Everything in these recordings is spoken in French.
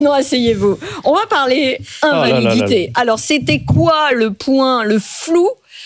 Non, asseyez-vous. On va parler invalidité. Alors, c'était quoi le point, le flou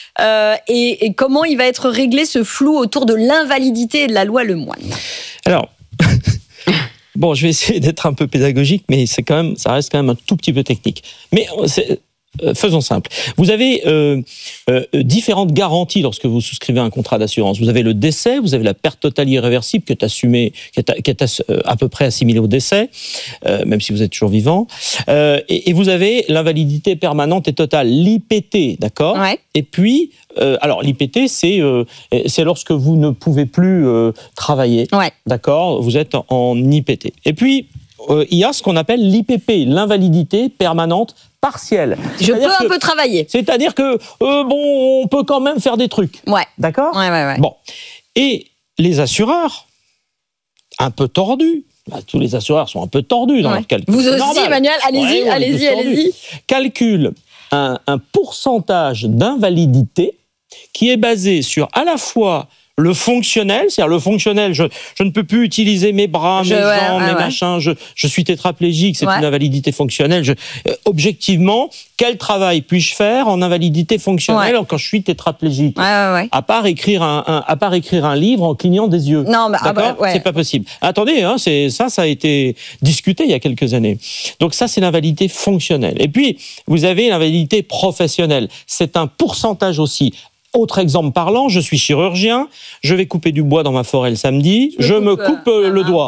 et comment il va être réglé ce flou autour de l'invalidité et de la loi Lemoine? Alors, bon, je vais essayer d'être un peu pédagogique, mais ça reste quand même un tout petit peu technique. Mais faisons simple. Vous avez différentes garanties lorsque vous souscrivez un contrat d'assurance. Vous avez le décès, vous avez la perte totale irréversible qui est à peu près assimilée au décès, même si vous êtes toujours vivant. Et vous avez l'invalidité permanente et totale, l'IPT, d'accord ? Ouais. Et puis, alors l'IPT, c'est lorsque vous ne pouvez plus travailler, Ouais. d'accord ? Vous êtes en IPT. Et puis, il y a ce qu'on appelle l'IPP, l'invalidité permanente partielle. Je peux un peu travailler. C'est-à-dire que, on peut quand même faire des trucs. Ouais. D'accord ? Ouais. Bon. Et les assureurs, un peu tordus, tous les assureurs sont un peu tordus dans leur calcul. Vous aussi, Emmanuel, allez-y. Calculent un pourcentage d'invalidité qui est basé sur à la fois le fonctionnel, c'est-à-dire le fonctionnel, je ne peux plus utiliser mes bras, mes jambes, mes machins, je suis tétraplégique, c'est une invalidité fonctionnelle. Objectivement, quel travail puis-je faire en invalidité fonctionnelle quand je suis tétraplégique ? À part écrire un livre en clignant des yeux. Non, mais c'est pas possible. Attendez, ça a été discuté il y a quelques années. Donc ça, c'est l'invalidité fonctionnelle. Et puis, vous avez l'invalidité professionnelle. C'est un pourcentage aussi. Autre exemple parlant, je suis chirurgien, je vais couper du bois dans ma forêt le samedi, je me coupe le doigt.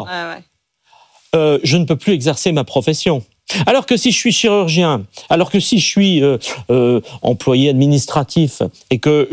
Je ne peux plus exercer ma profession. Alors que si je suis chirurgien, alors que si je suis employé administratif et que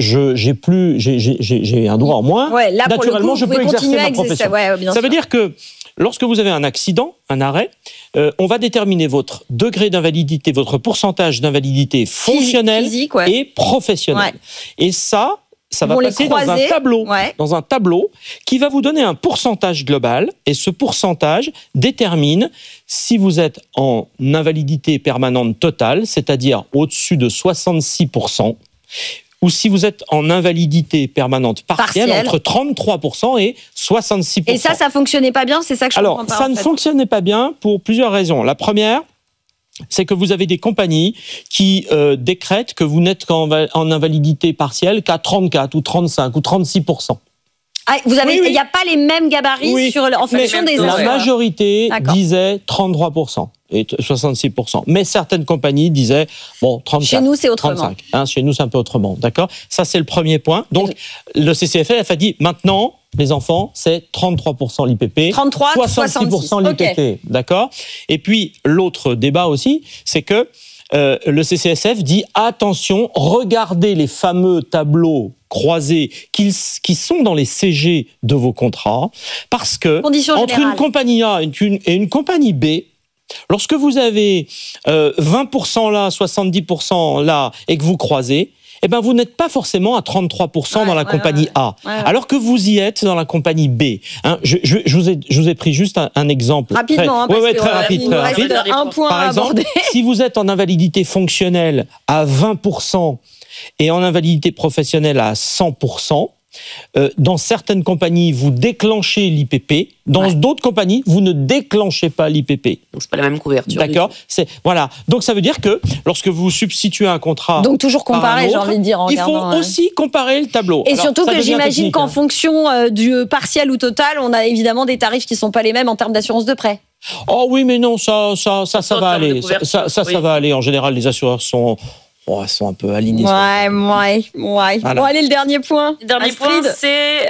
j'ai un doigt en moins, là, naturellement, pour le coup, je peux exercer ma profession. Ça veut dire que lorsque vous avez un accident, un arrêt, on va déterminer votre degré d'invalidité, votre pourcentage d'invalidité fonctionnelle et professionnelle. Et ça va passer dans un tableau qui va vous donner un pourcentage global. Et ce pourcentage détermine si vous êtes en invalidité permanente totale, c'est-à-dire au-dessus de 66%, ou si vous êtes en invalidité permanente partielle. Entre 33% et 66%. Et ça fonctionnait pas bien, c'est ça que je comprends pas. Alors, ça ne fonctionnait pas bien pour plusieurs raisons. La première, c'est que vous avez des compagnies qui décrètent que vous n'êtes en invalidité partielle qu'à 34 ou 35 ou 36%. Il n'y a pas les mêmes gabarits en fonction des assureurs. La majorité disait 33%. Et 66%. Mais certaines compagnies disaient, 34, chez nous, c'est autrement. 35. Chez nous, c'est un peu autrement. D'accord ? Ça, c'est le premier point. Donc, le CCFF a dit, maintenant, les enfants, c'est 33% l'IPP, 66% l'IPP. D'accord ? Et puis, l'autre débat aussi, c'est que le CCSF dit, attention, regardez les fameux tableaux croisés qui sont dans les CG de vos contrats, parce que entre une compagnie A et une compagnie B, lorsque vous avez 20% là, 70% là, et que vous croisez, vous n'êtes pas forcément à 33% dans la compagnie A, alors que vous y êtes dans la compagnie B. Je vous ai pris juste un exemple. Rapidement, très rapide. Un point Par exemple, si vous êtes en invalidité fonctionnelle à 20% et en invalidité professionnelle à 100%, dans certaines compagnies, vous déclenchez l'IPP. Dans d'autres compagnies, vous ne déclenchez pas l'IPP. Donc, c'est pas la même couverture. D'accord. Voilà. Donc, ça veut dire que lorsque vous substituez un contrat. Donc, toujours comparer, j'ai envie de dire. Il faut aussi comparer le tableau. Et surtout que j'imagine qu'en fonction du partiel ou total, on a évidemment des tarifs qui ne sont pas les mêmes en termes d'assurance de prêt. Oh oui, mais non, ça va aller. Ça va aller. En général, les assureurs sont un peu alignés. Ouais. Voilà. Bon, allez, le dernier point. Le dernier point, c'est...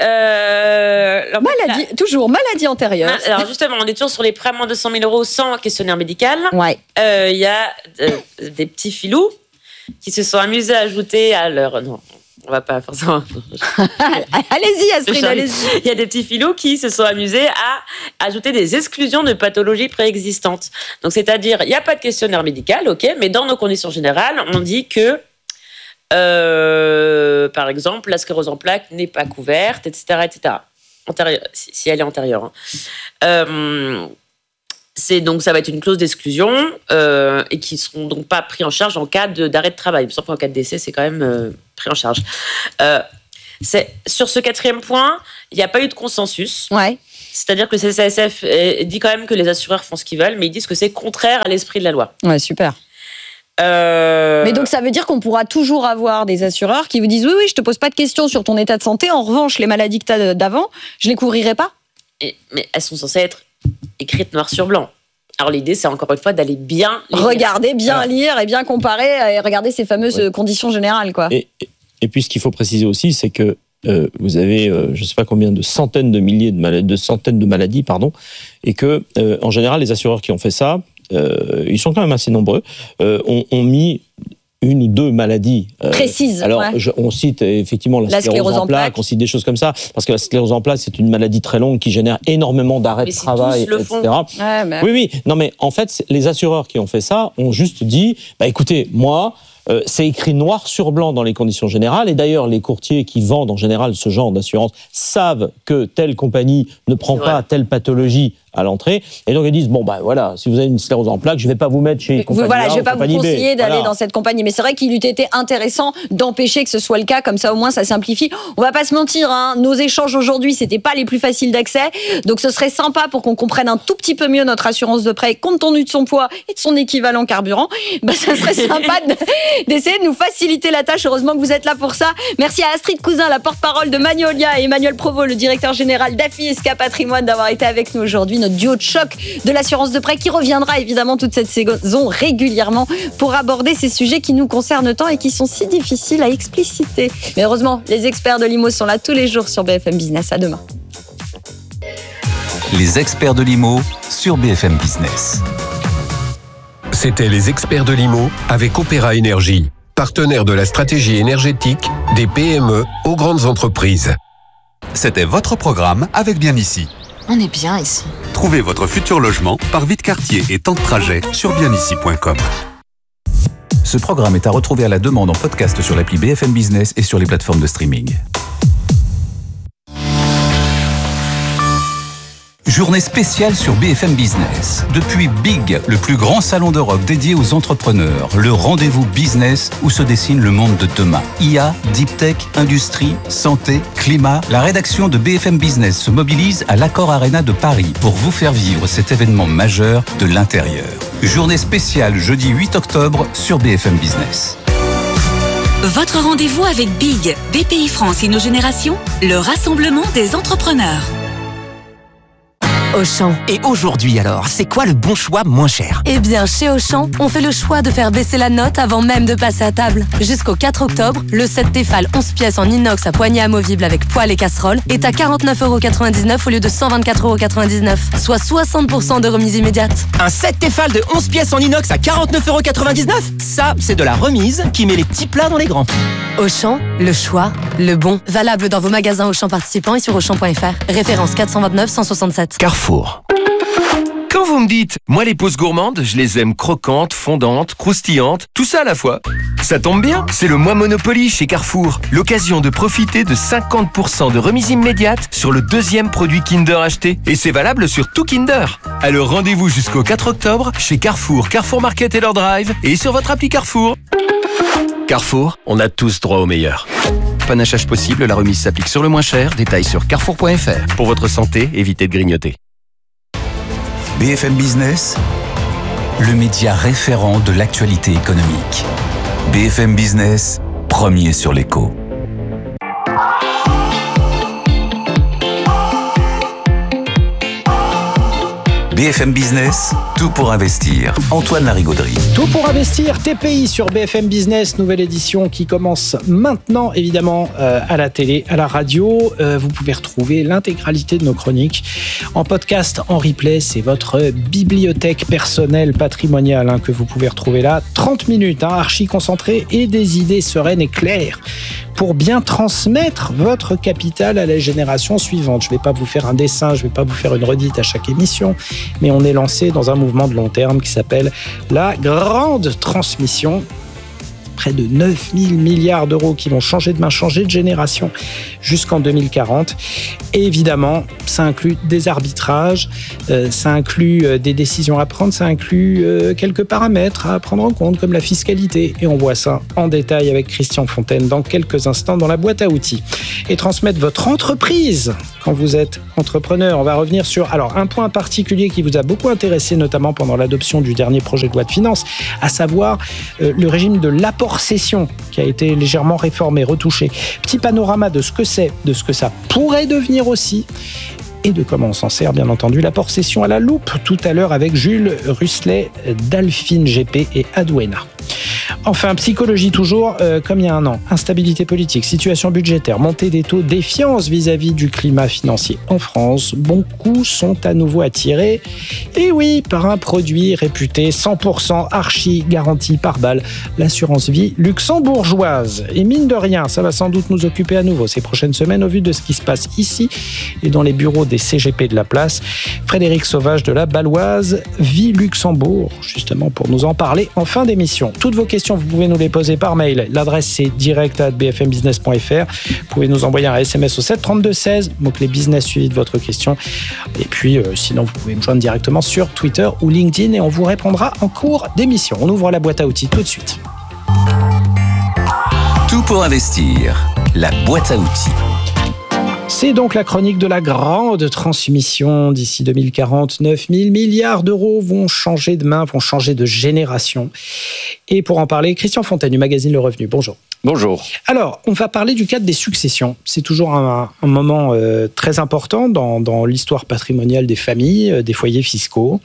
maladie antérieure. Alors justement, on est toujours sur les prêts à moins de 100 000 € sans questionnaire médical. Il y a des petits filous qui se sont amusés à ajouter à leur... Non, on va pas forcément... Allez-y, Astrid, allez-y. Il y a des petits filous qui se sont amusés à ajouter des exclusions de pathologies préexistantes. Donc, c'est-à-dire, il n'y a pas de questionnaire médical, ok, mais dans nos conditions générales, on dit que, par exemple, la sclérose en plaques n'est pas couverte, etc., etc. Si elle est antérieure. Donc, ça va être une clause d'exclusion et qui ne seront donc pas pris en charge en cas d'arrêt de travail. Il me semble qu'en cas de décès, c'est quand même pris en charge. Sur ce quatrième point, il n'y a pas eu de consensus. C'est-à-dire que le CCSF dit quand même que les assureurs font ce qu'ils veulent, mais ils disent que c'est contraire à l'esprit de la loi. Ouais, super. Mais donc ça veut dire qu'on pourra toujours avoir des assureurs qui vous disent oui, je te pose pas de questions sur ton état de santé. En revanche, les maladies que tu as d'avant, je les couvrirai pas. Mais elles sont censées être écrites noir sur blanc. Alors l'idée, c'est encore une fois d'aller bien lire. Regarder, bien lire et bien comparer et regarder ces fameuses conditions générales, quoi. Et puis ce qu'il faut préciser aussi, c'est que vous avez, je ne sais pas combien de centaines de milliers de maladies, et que en général, les assureurs qui ont fait ça, ils sont quand même assez nombreux, ont mis une ou deux maladies précises. Alors, on cite effectivement la sclérose en plaques, on cite des choses comme ça, parce que la sclérose en plaques, c'est une maladie très longue qui génère énormément d'arrêts de travail, etc. Oui. Non, mais en fait, les assureurs qui ont fait ça ont juste dit, écoutez, moi, c'est écrit noir sur blanc dans les conditions générales, et d'ailleurs, les courtiers qui vendent en général ce genre d'assurance savent que telle compagnie ne prend pas telle pathologie à l'entrée, et donc ils disent si vous avez une sclérose en plaques, je vais pas vous mettre chez compagnie A, je vais pas vous conseiller d'aller dans cette compagnie, mais c'est vrai qu'il eût été intéressant d'empêcher que ce soit le cas, comme ça au moins ça simplifie. On va pas se mentir, nos échanges aujourd'hui c'était pas les plus faciles d'accès, donc ce serait sympa pour qu'on comprenne un tout petit peu mieux notre assurance de prêt compte tenu de son poids et de son équivalent carburant. Ça serait sympa d'essayer de nous faciliter la tâche. Heureusement que vous êtes là pour ça. Merci à Astrid Cousin, la porte-parole de Magnolia, et Emmanuel Provost, le directeur général d'AFI SK Patrimoine, d'avoir été avec nous aujourd'hui. Notre duo de choc de l'assurance de prêt qui reviendra évidemment toute cette saison régulièrement pour aborder ces sujets qui nous concernent tant et qui sont si difficiles à expliciter. Mais heureusement, les experts de l'IMO sont là tous les jours sur BFM Business. À demain. Les experts de l'IMO sur BFM Business. C'était les experts de l'IMO avec Opéra Énergie, partenaire de la stratégie énergétique des PME aux grandes entreprises. C'était votre programme avec Bien Ici. On est bien ici. Trouvez votre futur logement par vie de quartier et temps de trajet sur bienici.com. Ce programme est à retrouver à la demande en podcast sur l'appli BFM Business et sur les plateformes de streaming. Journée spéciale sur BFM Business. Depuis Big, le plus grand salon de rock dédié aux entrepreneurs, le rendez-vous business où se dessine le monde de demain. IA, Deep Tech, industrie, santé, climat. La rédaction de BFM Business se mobilise à l'Accor Arena de Paris pour vous faire vivre cet événement majeur de l'intérieur. Journée spéciale jeudi 8 octobre sur BFM Business. Votre rendez-vous avec Big, BPI France Innogénération, le rassemblement des entrepreneurs. Auchan. Et aujourd'hui alors, c'est quoi le bon choix moins cher? Eh bien, chez Auchan, on fait le choix de faire baisser la note avant même de passer à table. Jusqu'au 4 octobre, le set Tefal 11 pièces en inox à poignée amovible avec poêle et casserole est à 49,99 € au lieu de 124,99 €, soit 60% de remise immédiate. Un set Tefal de 11 pièces en inox à 49,99 €? Ça, c'est de la remise qui met les petits plats dans les grands. Auchan, le choix, le bon. Valable dans vos magasins Auchan participants et sur Auchan.fr. Référence 429 167. Carrefour. Quand vous me dites, moi les pousses gourmandes, je les aime croquantes, fondantes, croustillantes, tout ça à la fois. Ça tombe bien, c'est le mois Monopoly chez Carrefour. L'occasion de profiter de 50% de remise immédiate sur le deuxième produit Kinder acheté. Et c'est valable sur tout Kinder. Alors rendez-vous jusqu'au 4 octobre chez Carrefour, Carrefour Market et leur drive et sur votre appli Carrefour. Carrefour, on a tous droit au meilleur. Panachage possible, la remise s'applique sur le moins cher. Détails sur carrefour.fr. Pour votre santé, évitez de grignoter. BFM Business, le média référent de l'actualité économique. BFM Business, premier sur l'écho. BFM Business, tout pour investir. Antoine Larigauderie. Tout pour investir, TPI sur BFM Business, nouvelle édition qui commence maintenant, évidemment, à la télé, à la radio. Vous pouvez retrouver l'intégralité de nos chroniques en podcast, en replay. C'est votre bibliothèque personnelle patrimoniale que vous pouvez retrouver là. 30 minutes, archi concentré et des idées sereines et claires pour bien transmettre votre capital à la génération suivante. Je ne vais pas vous faire un dessin, je ne vais pas vous faire une redite à chaque émission, mais on est lancé dans un mouvement de long terme qui s'appelle la grande transmission. près de 9 000 milliards d'euros qui vont changer de main, changer de génération jusqu'en 2040. Et évidemment, ça inclut des arbitrages, ça inclut des décisions à prendre, ça inclut quelques paramètres à prendre en compte comme la fiscalité. Et on voit ça en détail avec Christian Fontaine dans quelques instants dans la boîte à outils. Et transmettre votre entreprise quand vous êtes entrepreneur. On va revenir sur un point particulier qui vous a beaucoup intéressé, notamment pendant l'adoption du dernier projet de loi de finances, à savoir le régime de l'apport-cession qui a été légèrement réformé, retouché. Petit panorama de ce que c'est, de ce que ça pourrait devenir aussi, et de comment on s'en sert, bien entendu. L'apport-cession à la loupe, tout à l'heure avec Jules Ruslet d'Alphine GP et Adwena. Enfin, psychologie toujours, comme il y a un an. Instabilité politique, situation budgétaire, montée des taux, défiance vis-à-vis du climat financier en France. Beaucoup sont à nouveau attirés, et oui, par un produit réputé 100% archi garanti par balle, l'assurance vie luxembourgeoise. Et mine de rien, ça va sans doute nous occuper à nouveau ces prochaines semaines au vu de ce qui se passe ici et dans les bureaux des CGP de la place. Frédéric Sauvage de la Baloise Vie Luxembourg, justement pour nous en parler en fin d'émission. Toutes vos questions, vous pouvez nous les poser par mail. L'adresse, c'est direct@bfmbusiness.fr. Vous pouvez nous envoyer un SMS au 732-16, mot-clé business suivi de votre question. Et puis, sinon, vous pouvez me joindre directement sur Twitter ou LinkedIn et on vous répondra en cours d'émission. On ouvre la boîte à outils tout de suite. Tout pour investir. La boîte à outils. C'est donc la chronique de la grande transmission. D'ici 2040, 9 000 milliards d'euros vont changer de main, vont changer de génération. Et pour en parler, Christian Fontaine du magazine Le Revenu. Bonjour. Bonjour. Alors, on va parler du cadre des successions. C'est toujours un moment très important dans l'histoire patrimoniale des familles, des foyers fiscaux.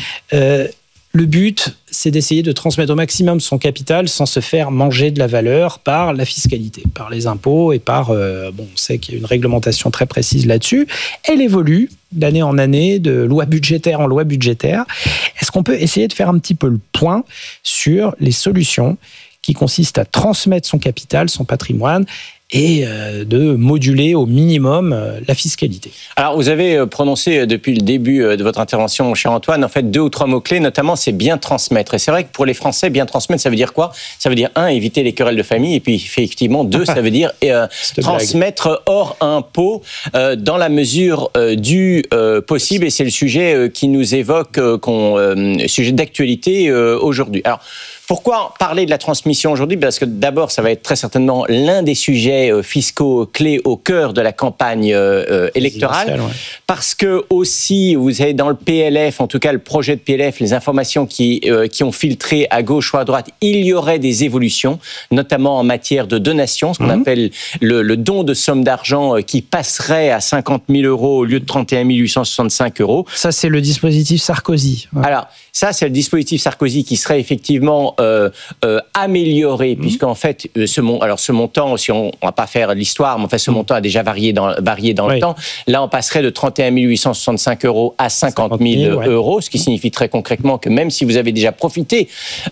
Le but, c'est d'essayer de transmettre au maximum son capital sans se faire manger de la valeur par la fiscalité, par les impôts et par... on sait qu'il y a une réglementation très précise là-dessus. Elle évolue d'année en année, de loi budgétaire en loi budgétaire. Est-ce qu'on peut essayer de faire un petit peu le point sur les solutions qui consistent à transmettre son capital, son patrimoine, et de moduler au minimum la fiscalité. Alors, vous avez prononcé depuis le début de votre intervention, mon cher Antoine, en fait 2 ou 3 mots-clés, notamment c'est bien transmettre. Et c'est vrai que pour les Français, bien transmettre, ça veut dire quoi ? Ça veut dire 1, éviter les querelles de famille, et puis effectivement 2, ça veut dire transmettre hors impôt dans la mesure du possible, et c'est le sujet qui nous évoque, sujet d'actualité aujourd'hui. Alors, pourquoi parler de la transmission aujourd'hui ? Parce que d'abord, ça va être très certainement l'un des sujets fiscaux clés au cœur de la campagne électorale. Parce que aussi, vous avez dans le PLF, en tout cas le projet de PLF, les informations qui ont filtré à gauche ou à droite, il y aurait des évolutions, notamment en matière de donation, ce qu'on appelle le don de somme d'argent qui passerait à 50 000 euros au lieu de 31 865 euros. Ça, c'est le dispositif Sarkozy. Ouais. Alors, ça, c'est le dispositif Sarkozy qui serait effectivement amélioré, puisqu'en fait, ce montant, si on va pas faire l'histoire, mais en fait, ce montant a déjà varié dans le temps. Là, on passerait de 31 865 euros à 50 000 euros, ce qui signifie très concrètement que même si vous avez déjà profité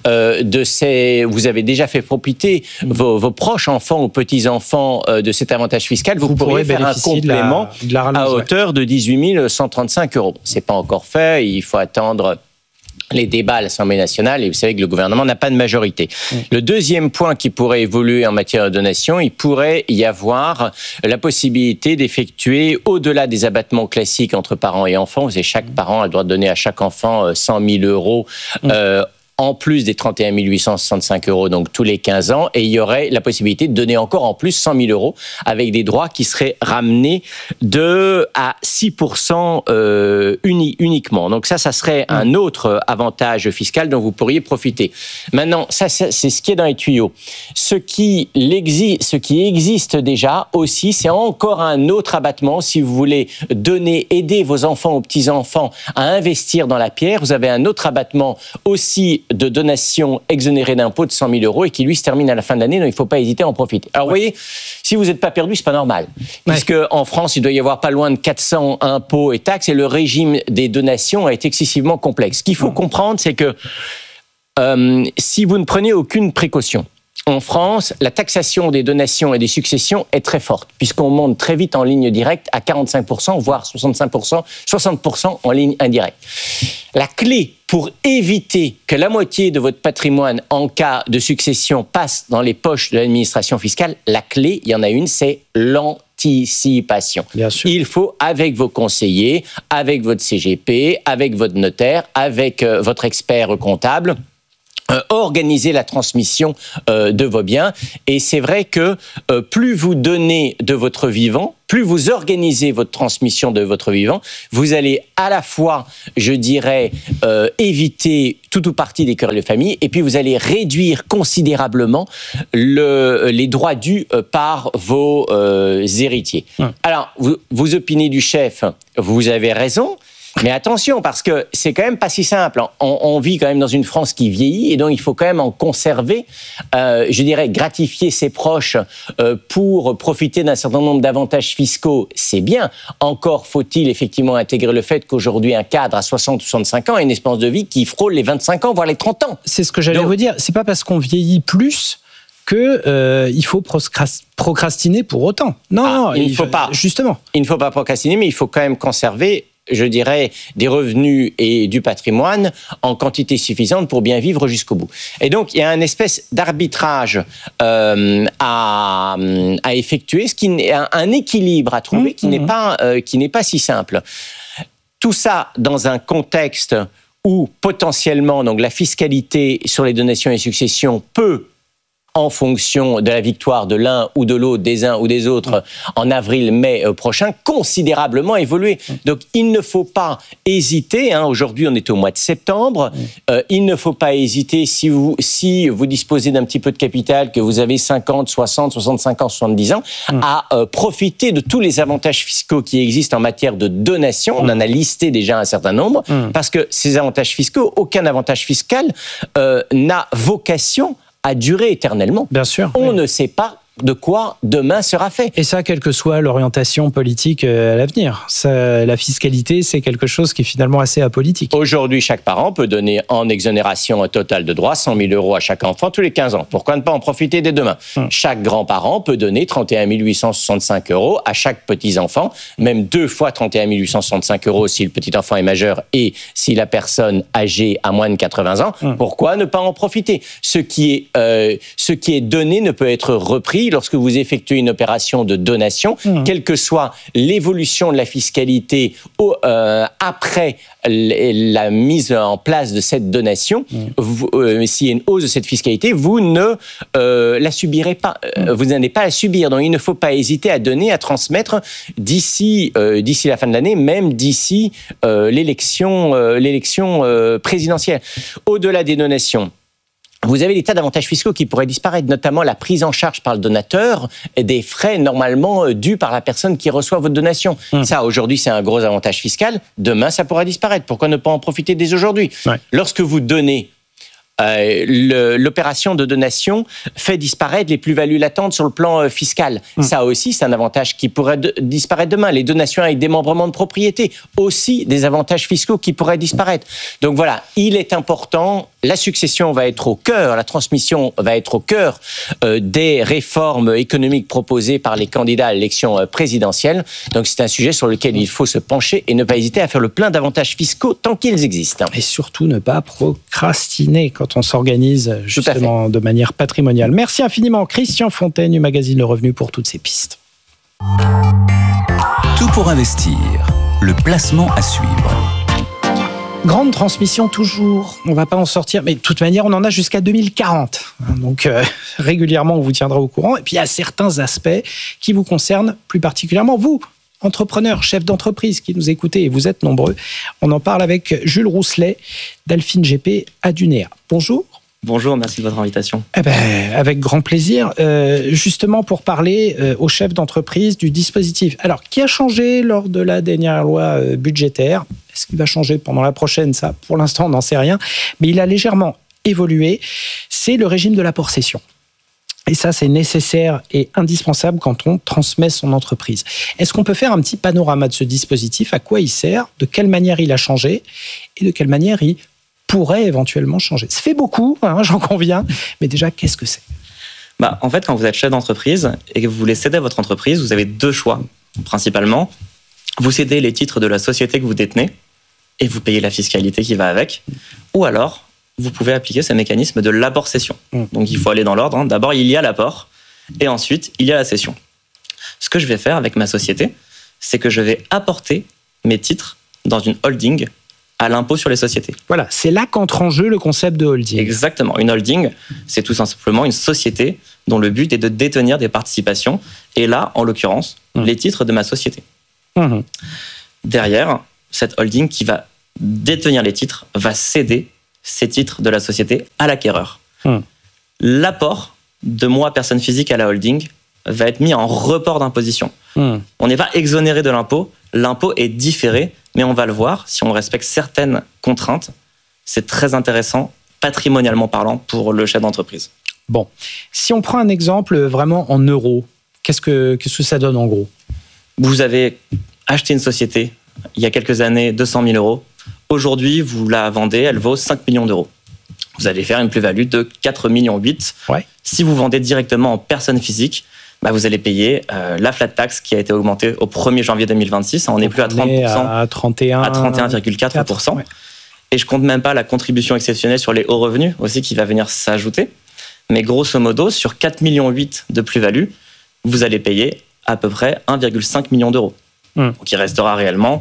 vous avez déjà fait profiter vos proches enfants ou petits-enfants de cet avantage fiscal, vous pourriez faire un complément à hauteur de 18 135 euros. C'est pas encore fait, il faut attendre les débats à l'Assemblée nationale, et vous savez que le gouvernement n'a pas de majorité. Le deuxième point qui pourrait évoluer en matière de donation, il pourrait y avoir la possibilité d'effectuer, au-delà des abattements classiques entre parents et enfants, vous savez, chaque parent a le droit de donner à chaque enfant 100 000 euros en plus des 31 865 euros, donc tous les 15 ans, et il y aurait la possibilité de donner encore en plus 100 000 euros avec des droits qui seraient ramenés à 6% uniquement. Donc ça serait un autre avantage fiscal dont vous pourriez profiter. Maintenant, ça, c'est ce qui est dans les tuyaux. Ce qui existe déjà aussi, c'est encore un autre abattement. Si vous voulez aider vos enfants ou petits-enfants à investir dans la pierre, vous avez un autre abattement aussi de donation exonérée d'impôt de 100 000 euros et qui, lui, se termine à la fin de l'année, donc il ne faut pas hésiter à en profiter. Alors, vous voyez, si vous n'êtes pas perdu, c'est pas normal. Puisque en France, il doit y avoir pas loin de 400 impôts et taxes et le régime des donations a été excessivement complexe. Ce qu'il faut comprendre, c'est que si vous ne prenez aucune précaution, en France, la taxation des donations et des successions est très forte, puisqu'on monte très vite en ligne directe à 45%, voire 65%, 60% en ligne indirecte. La clé pour éviter que la moitié de votre patrimoine en cas de succession passe dans les poches de l'administration fiscale, la clé, il y en a une, c'est l'anticipation. Bien sûr. Il faut, avec vos conseillers, avec votre CGP, avec votre notaire, avec votre expert comptable, organiser la transmission de vos biens. Et c'est vrai que plus vous donnez de votre vivant, plus vous organisez votre transmission de votre vivant, vous allez à la fois, je dirais, éviter tout ou partie des querelles de famille, et puis vous allez réduire considérablement les droits dus par vos héritiers. Alors, vous opinez du chef, vous avez raison. Mais attention, parce que c'est quand même pas si simple. On vit quand même dans une France qui vieillit, et donc il faut quand même en conserver, je dirais, gratifier ses proches pour profiter d'un certain nombre d'avantages fiscaux, c'est bien. Encore faut-il effectivement intégrer le fait qu'aujourd'hui, un cadre à 60-65 ans a une espérance de vie qui frôle les 25 ans, voire les 30 ans. C'est ce que j'allais vous dire. C'est pas parce qu'on vieillit plus que il faut procrastiner pour autant. Non, il ne faut pas. Justement. Il ne faut pas procrastiner, mais il faut quand même conserver, je dirais, des revenus et du patrimoine en quantité suffisante pour bien vivre jusqu'au bout. Et donc, il y a une espèce d'arbitrage à effectuer, un équilibre à trouver qui n'est pas si simple. Tout ça dans un contexte où potentiellement donc, la fiscalité sur les donations et successions peut, en fonction de la victoire de l'un ou de l'autre, des uns ou des autres, en avril-mai prochain, considérablement évoluer. Donc, il ne faut pas hésiter. Aujourd'hui, on est au mois de septembre. Il ne faut pas hésiter, si vous disposez d'un petit peu de capital, que vous avez 50, 60, 65 ans, 70 ans, à profiter de tous les avantages fiscaux qui existent en matière de donation. On en a listé déjà un certain nombre, parce que ces avantages fiscaux, aucun avantage fiscal n'a vocation à durer éternellement. Bien sûr. On ne sait pas de quoi demain sera fait. Et ça, quelle que soit l'orientation politique à l'avenir. La fiscalité, c'est quelque chose qui est finalement assez apolitique. Aujourd'hui, chaque parent peut donner en exonération totale de droits 100 000 € à chaque enfant tous les 15 ans. Pourquoi ne pas en profiter dès demain ? Chaque grand-parent peut donner 31 865 € à chaque petit-enfant, même 2 fois 31 865 € si le petit-enfant est majeur et si la personne âgée a moins de 80 ans. Pourquoi ne pas en profiter ? Ce qui est donné ne peut être repris lorsque vous effectuez une opération de donation, quelle que soit l'évolution de la fiscalité après la mise en place de cette donation, s'il y a une hausse de cette fiscalité, vous ne la subirez pas. Vous n'allez pas la subir. Donc, il ne faut pas hésiter à donner, à transmettre d'ici la fin de l'année, même d'ici l'élection présidentielle. Au-delà des donations, vous avez des tas d'avantages fiscaux qui pourraient disparaître, notamment la prise en charge par le donateur des frais normalement dus par la personne qui reçoit votre donation. Ça, aujourd'hui, c'est un gros avantage fiscal. Demain, ça pourra disparaître. Pourquoi ne pas en profiter dès aujourd'hui ? Lorsque vous donnez, l'opération de donation fait disparaître les plus-values latentes sur le plan fiscal. Ça aussi, c'est un avantage qui pourrait disparaître demain. Les donations avec démembrement de propriété, aussi des avantages fiscaux qui pourraient disparaître. Donc voilà, il est important, la succession va être au cœur, la transmission va être au cœur des réformes économiques proposées par les candidats à l'élection présidentielle. Donc c'est un sujet sur lequel il faut se pencher et ne pas hésiter à faire le plein d'avantages fiscaux tant qu'ils existent. Et surtout ne pas procrastiner quand on s'organise justement de manière patrimoniale. Merci infiniment Christian Fontaine du magazine Le Revenu pour toutes ces pistes. Tout pour investir, le placement à suivre. Grande transmission toujours, on ne va pas en sortir, mais de toute manière on en a jusqu'à 2040. Donc régulièrement on vous tiendra au courant. Et puis il y a certains aspects qui vous concernent plus particulièrement, vous, entrepreneurs, chefs d'entreprise qui nous écoutez, et vous êtes nombreux. On en parle avec Jules Rousselet d'Alphine GP à Dunéa. Bonjour. Bonjour, merci de votre invitation. Avec grand plaisir. Justement pour parler aux chefs d'entreprise du dispositif. Alors, qui a changé lors de la dernière loi budgétaire ? Est-ce qu'il va changer pendant la prochaine ? Ça, pour l'instant, on n'en sait rien. Mais il a légèrement évolué. C'est le régime de l'apport-cession. Et ça, c'est nécessaire et indispensable quand on transmet son entreprise. Est-ce qu'on peut faire un petit panorama de ce dispositif ? À quoi il sert ? De quelle manière il a changé ? Et de quelle manière il pourrait éventuellement changer ? Ça fait beaucoup, j'en conviens. Mais déjà, qu'est-ce que c'est ? En fait, quand vous êtes chef d'entreprise et que vous voulez céder votre entreprise, vous avez deux choix, principalement. Vous cédez les titres de la société que vous détenez, et vous payez la fiscalité qui va avec. Ou alors, vous pouvez appliquer ce mécanisme de l'apport-cession. Donc, il faut aller dans l'ordre. D'abord, il y a l'apport et ensuite, il y a la cession. Ce que je vais faire avec ma société, c'est que je vais apporter mes titres dans une holding à l'impôt sur les sociétés. Voilà, c'est là qu'entre en jeu le concept de holding. Exactement. Une holding, c'est tout simplement une société dont le but est de détenir des participations. Et là, en l'occurrence, les titres de ma société. Derrière, cette holding qui va détenir les titres va céder ces titres de la société à l'acquéreur. L'apport de moi, personne physique, à la holding va être mis en report d'imposition. On n'est pas exonéré de l'impôt, l'impôt est différé, mais on va le voir, si on respecte certaines contraintes, c'est très intéressant, patrimonialement parlant, pour le chef d'entreprise. Bon, si on prend un exemple vraiment en euros, qu'est-ce que ça donne en gros ? Vous avez acheté une société il y a quelques années, 200 000 euros. Aujourd'hui, vous la vendez, elle vaut 5 millions d'euros. Vous allez faire une plus-value de 4,8 millions. Ouais. Si vous vendez directement en personne physique, vous allez payer la flat tax qui a été augmentée au 1er janvier 2026. On n'est plus à 30%, à 31,4%. Ouais. Et je compte même pas la contribution exceptionnelle sur les hauts revenus aussi qui va venir s'ajouter. Mais grosso modo, sur 4,8 millions de plus-value, vous allez payer à peu près 1,5 million d'euros. Donc il restera réellement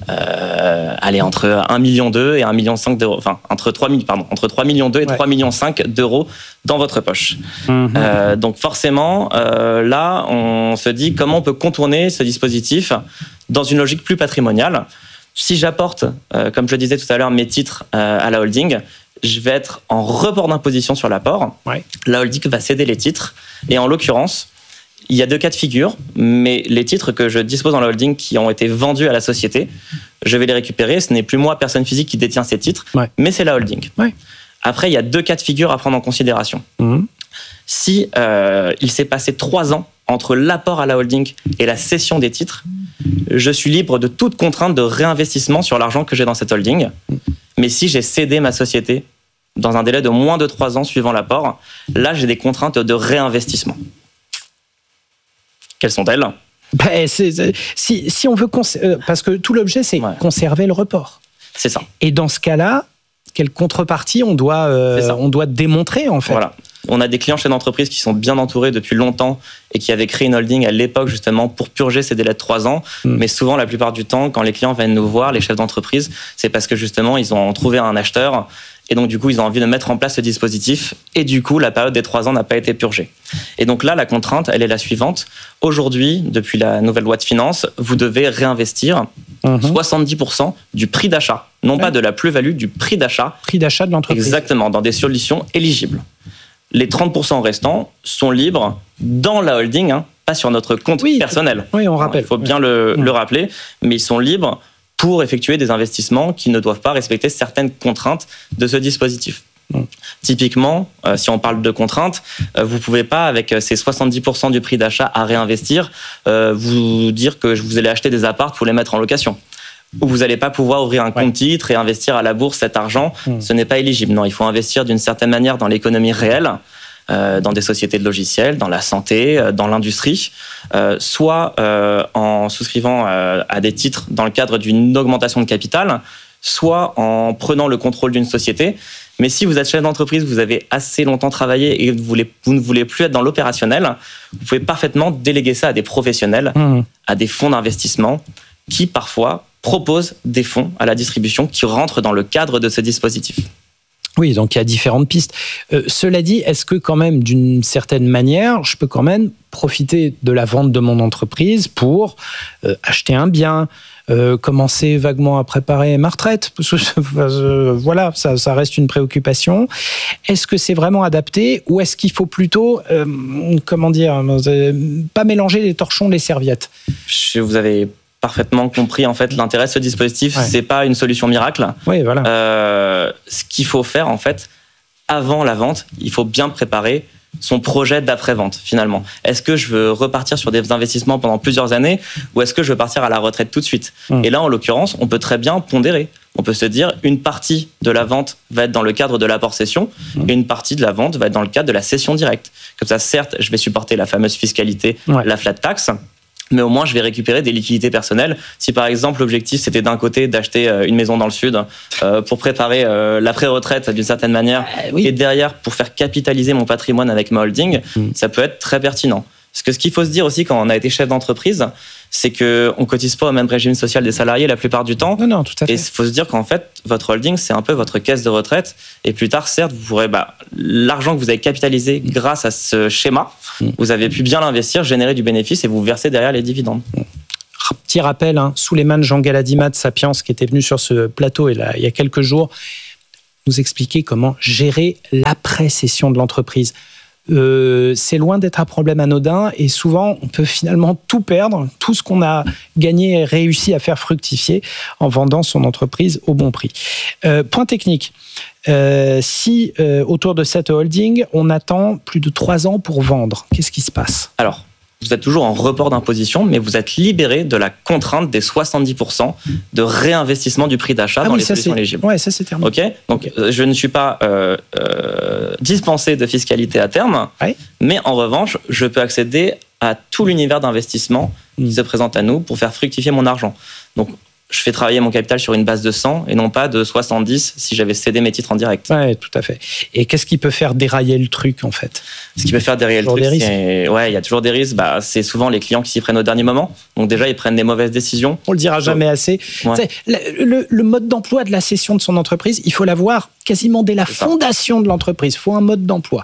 entre 1,2 million et 1,5 million d'euros. Enfin, entre 3 millions et 3,5 millions d'euros dans votre poche. Donc forcément, là, on se dit comment on peut contourner ce dispositif dans une logique plus patrimoniale. Si j'apporte, comme je le disais tout à l'heure, mes titres à la holding, je vais être en report d'imposition sur l'apport. La holding va céder les titres. Et en l'occurrence, il y a 2 cas de figure, mais les titres que je dispose dans la holding qui ont été vendus à la société, je vais les récupérer. Ce n'est plus moi, personne physique, qui détient ces titres, mais c'est la holding. Après, il y a 2 cas de figure à prendre en considération. Si il s'est passé 3 ans entre l'apport à la holding et la cession des titres, je suis libre de toute contrainte de réinvestissement sur l'argent que j'ai dans cette holding. Mais si j'ai cédé ma société dans un délai de moins de 3 ans suivant l'apport, là, j'ai des contraintes de réinvestissement. Quelles sont-elles ? Si on veut parce que tout l'objet, c'est conserver le report. C'est ça. Et dans ce cas-là, quelle contrepartie on doit démontrer, en fait ? Voilà. On a des clients chefs d'entreprise qui sont bien entourés depuis longtemps et qui avaient créé une holding à l'époque justement pour purger ces délais de 3 ans. Mais souvent, la plupart du temps, quand les clients viennent nous voir, les chefs d'entreprise, c'est parce que justement, ils ont trouvé un acheteur. Et donc, du coup, ils ont envie de mettre en place ce dispositif. Et du coup, la période des 3 ans n'a pas été purgée. Et donc là, la contrainte, elle est la suivante. Aujourd'hui, depuis la nouvelle loi de finances, vous devez réinvestir 70% du prix d'achat. Non pas de la plus-value, du prix d'achat. Prix d'achat de l'entreprise. Exactement, dans des solutions éligibles. Les 30% restants sont libres dans la holding, pas sur notre compte personnel. Oui, on rappelle. Il faut bien le rappeler. Mais ils sont libres pour effectuer des investissements qui ne doivent pas respecter certaines contraintes de ce dispositif. Typiquement, si on parle de contraintes, vous ne pouvez pas, avec ces 70% du prix d'achat à réinvestir, vous dire que vous allez acheter des apparts pour les mettre en location. Ou vous n'allez pas pouvoir ouvrir un compte titre et investir à la bourse cet argent. Ce n'est pas éligible. Non, il faut investir d'une certaine manière dans l'économie réelle, dans des sociétés de logiciels, dans la santé, dans l'industrie, soit en souscrivant à des titres dans le cadre d'une augmentation de capital, soit en prenant le contrôle d'une société. Mais si vous êtes chef d'entreprise, vous avez assez longtemps travaillé et vous ne voulez plus être dans l'opérationnel, vous pouvez parfaitement déléguer ça à des professionnels, à des fonds d'investissement qui parfois proposent des fonds à la distribution qui rentrent dans le cadre de ce dispositif. Oui, donc il y a différentes pistes. Cela dit, est-ce que quand même, d'une certaine manière, je peux quand même profiter de la vente de mon entreprise pour acheter un bien, commencer vaguement à préparer ma retraite ? Parce que, voilà, ça reste une préoccupation. Est-ce que c'est vraiment adapté ou est-ce qu'il faut plutôt, pas mélanger les torchons, les serviettes ? Vous avez parfaitement compris en fait l'intérêt de ce dispositif. C'est pas une solution miracle. Oui, voilà. Ce qu'il faut faire en fait avant la vente, il faut bien préparer son projet d'après-vente finalement. Est-ce que je veux repartir sur des investissements pendant plusieurs années ou est-ce que je veux partir à la retraite tout de suite ? Et là en l'occurrence, on peut très bien pondérer. On peut se dire une partie de la vente va être dans le cadre de l'apport-cession et une partie de la vente va être dans le cadre de la cession directe. Comme ça, certes, je vais supporter la fameuse fiscalité, la flat tax. mais au moins je vais récupérer des liquidités personnelles. Si par exemple l'objectif c'était d'un côté d'acheter une maison dans le sud pour préparer l'après-retraite d'une certaine manière, et derrière pour faire capitaliser mon patrimoine avec ma holding, ça peut être très pertinent. Parce que ce qu'il faut se dire aussi quand on a été chef d'entreprise, c'est qu'on ne cotise pas au même régime social des salariés la plupart du temps. Non, tout à fait. Et il faut se dire qu'en fait, votre holding, c'est un peu votre caisse de retraite. Et plus tard, certes, vous pourrez, l'argent que vous avez capitalisé grâce à ce schéma, vous avez pu bien l'investir, générer du bénéfice et vous verser derrière les dividendes. Petit rappel, Souleymane Jean Galadima de Sapiens, qui était venu sur ce plateau il y a quelques jours, nous expliquer comment gérer l'après-cession de l'entreprise. C'est loin d'être un problème anodin et souvent on peut finalement tout perdre, tout ce qu'on a gagné et réussi à faire fructifier en vendant son entreprise au bon prix. Point technique, si autour de cette holding on attend plus de 3 ans pour vendre, qu'est-ce qui se passe ? Alors, vous êtes toujours en report d'imposition, mais vous êtes libéré de la contrainte des 70% de réinvestissement du prix d'achat dans les solutions éligibles. Ouais, ça c'est terminé. Ok, donc je ne suis pas dispensé de fiscalité à terme, mais en revanche, je peux accéder à tout l'univers d'investissement qui se présente à nous pour faire fructifier mon argent. Donc, je fais travailler mon capital sur une base de 100 et non pas de 70 si j'avais cédé mes titres en direct. Oui, tout à fait. Et qu'est-ce qui peut faire dérailler le truc, en fait ? Ce qui peut faire dérailler le truc, il y a toujours des risques. C'est souvent les clients qui s'y prennent au dernier moment. Donc déjà, ils prennent des mauvaises décisions. On le dira jamais assez. Ouais. Le mode d'emploi de la cession de son entreprise, il faut l'avoir quasiment dès la fondation de l'entreprise. Il faut un mode d'emploi.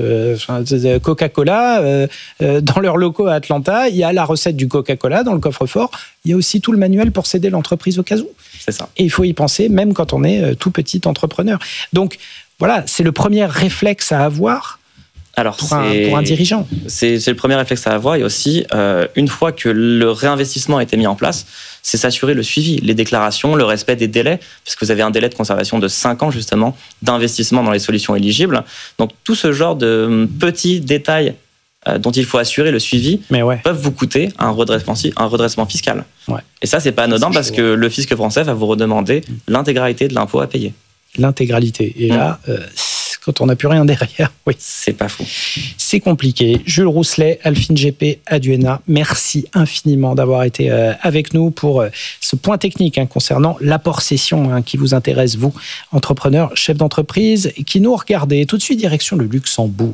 Coca-Cola, dans leurs locaux à Atlanta, il y a la recette du Coca-Cola dans le coffre-fort. Il y a aussi tout le manuel pour céder l'entreprise au cas où. C'est ça. Et il faut y penser même quand on est tout petit entrepreneur. Donc voilà, c'est le premier réflexe à avoir. Alors, pour un dirigeant. C'est le premier réflexe à avoir. Et aussi, une fois que le réinvestissement a été mis en place, c'est s'assurer le suivi, les déclarations, le respect des délais, puisque vous avez un délai de conservation de 5 ans, justement, d'investissement dans les solutions éligibles. Donc, tout ce genre de petits détails dont il faut assurer le suivi peuvent vous coûter un redressement fiscal. Ouais. Et ça, c'est pas anodin parce que le fisc français va vous redemander l'intégralité de l'impôt à payer. L'intégralité. Et là, quand on n'a plus rien derrière, oui. C'est pas fou. C'est compliqué. Jules Rousselet, Alphine GP, Aduena, merci infiniment d'avoir été avec nous pour ce point technique concernant l'apport-cession qui vous intéresse, vous, entrepreneur, chef d'entreprise, qui nous regardez. Tout de suite, direction le Luxembourg.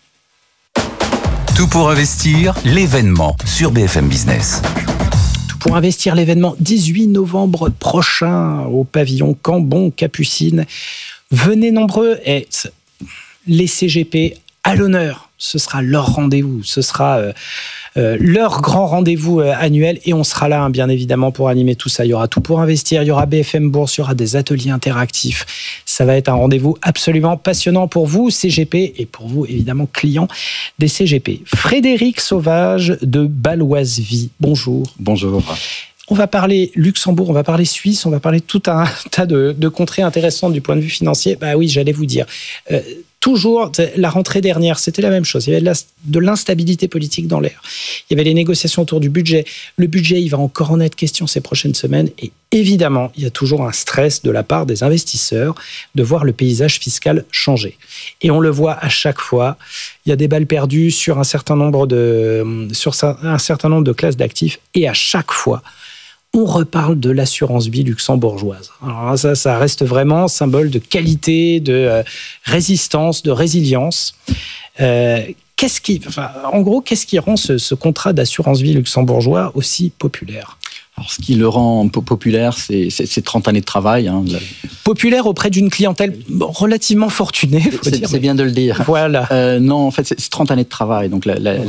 Tout pour investir, l'événement sur BFM Business. Tout pour investir, l'événement 18 novembre prochain au pavillon Cambon-Capucine. Venez nombreux et les CGP à l'honneur. Ce sera leur rendez-vous, ce sera leur grand rendez-vous annuel et on sera là bien évidemment pour animer tout ça. Il y aura tout pour investir, il y aura BFM Bourse, il y aura des ateliers interactifs. Ça va être un rendez-vous absolument passionnant pour vous, CGP, et pour vous évidemment clients des CGP. Frédéric Sauvage de Baloise Vie, bonjour. Bonjour. On va parler Luxembourg, on va parler Suisse, on va parler tout un tas de contrées intéressantes du point de vue financier. Bah oui, j'allais vous dire. Toujours, la rentrée dernière, c'était la même chose. Il y avait de l'instabilité politique dans l'air. Il y avait les négociations autour du budget. Le budget, il va encore en être question ces prochaines semaines. Et évidemment, il y a toujours un stress de la part des investisseurs de voir le paysage fiscal changer. Et on le voit à chaque fois. Il y a des balles perdues sur un certain nombre de classes d'actifs. Et à chaque fois, on reparle de l'assurance vie luxembourgeoise. Alors ça reste vraiment symbole de qualité, de résistance, de résilience. Qu'est-ce qui rend ce contrat d'assurance vie luxembourgeois aussi populaire ? Alors, ce qui le rend populaire, c'est 30 années de travail. Populaire auprès d'une clientèle relativement fortunée, faut dire. C'est bien de le dire. Voilà. Non, en fait, c'est 30 années de travail. Donc,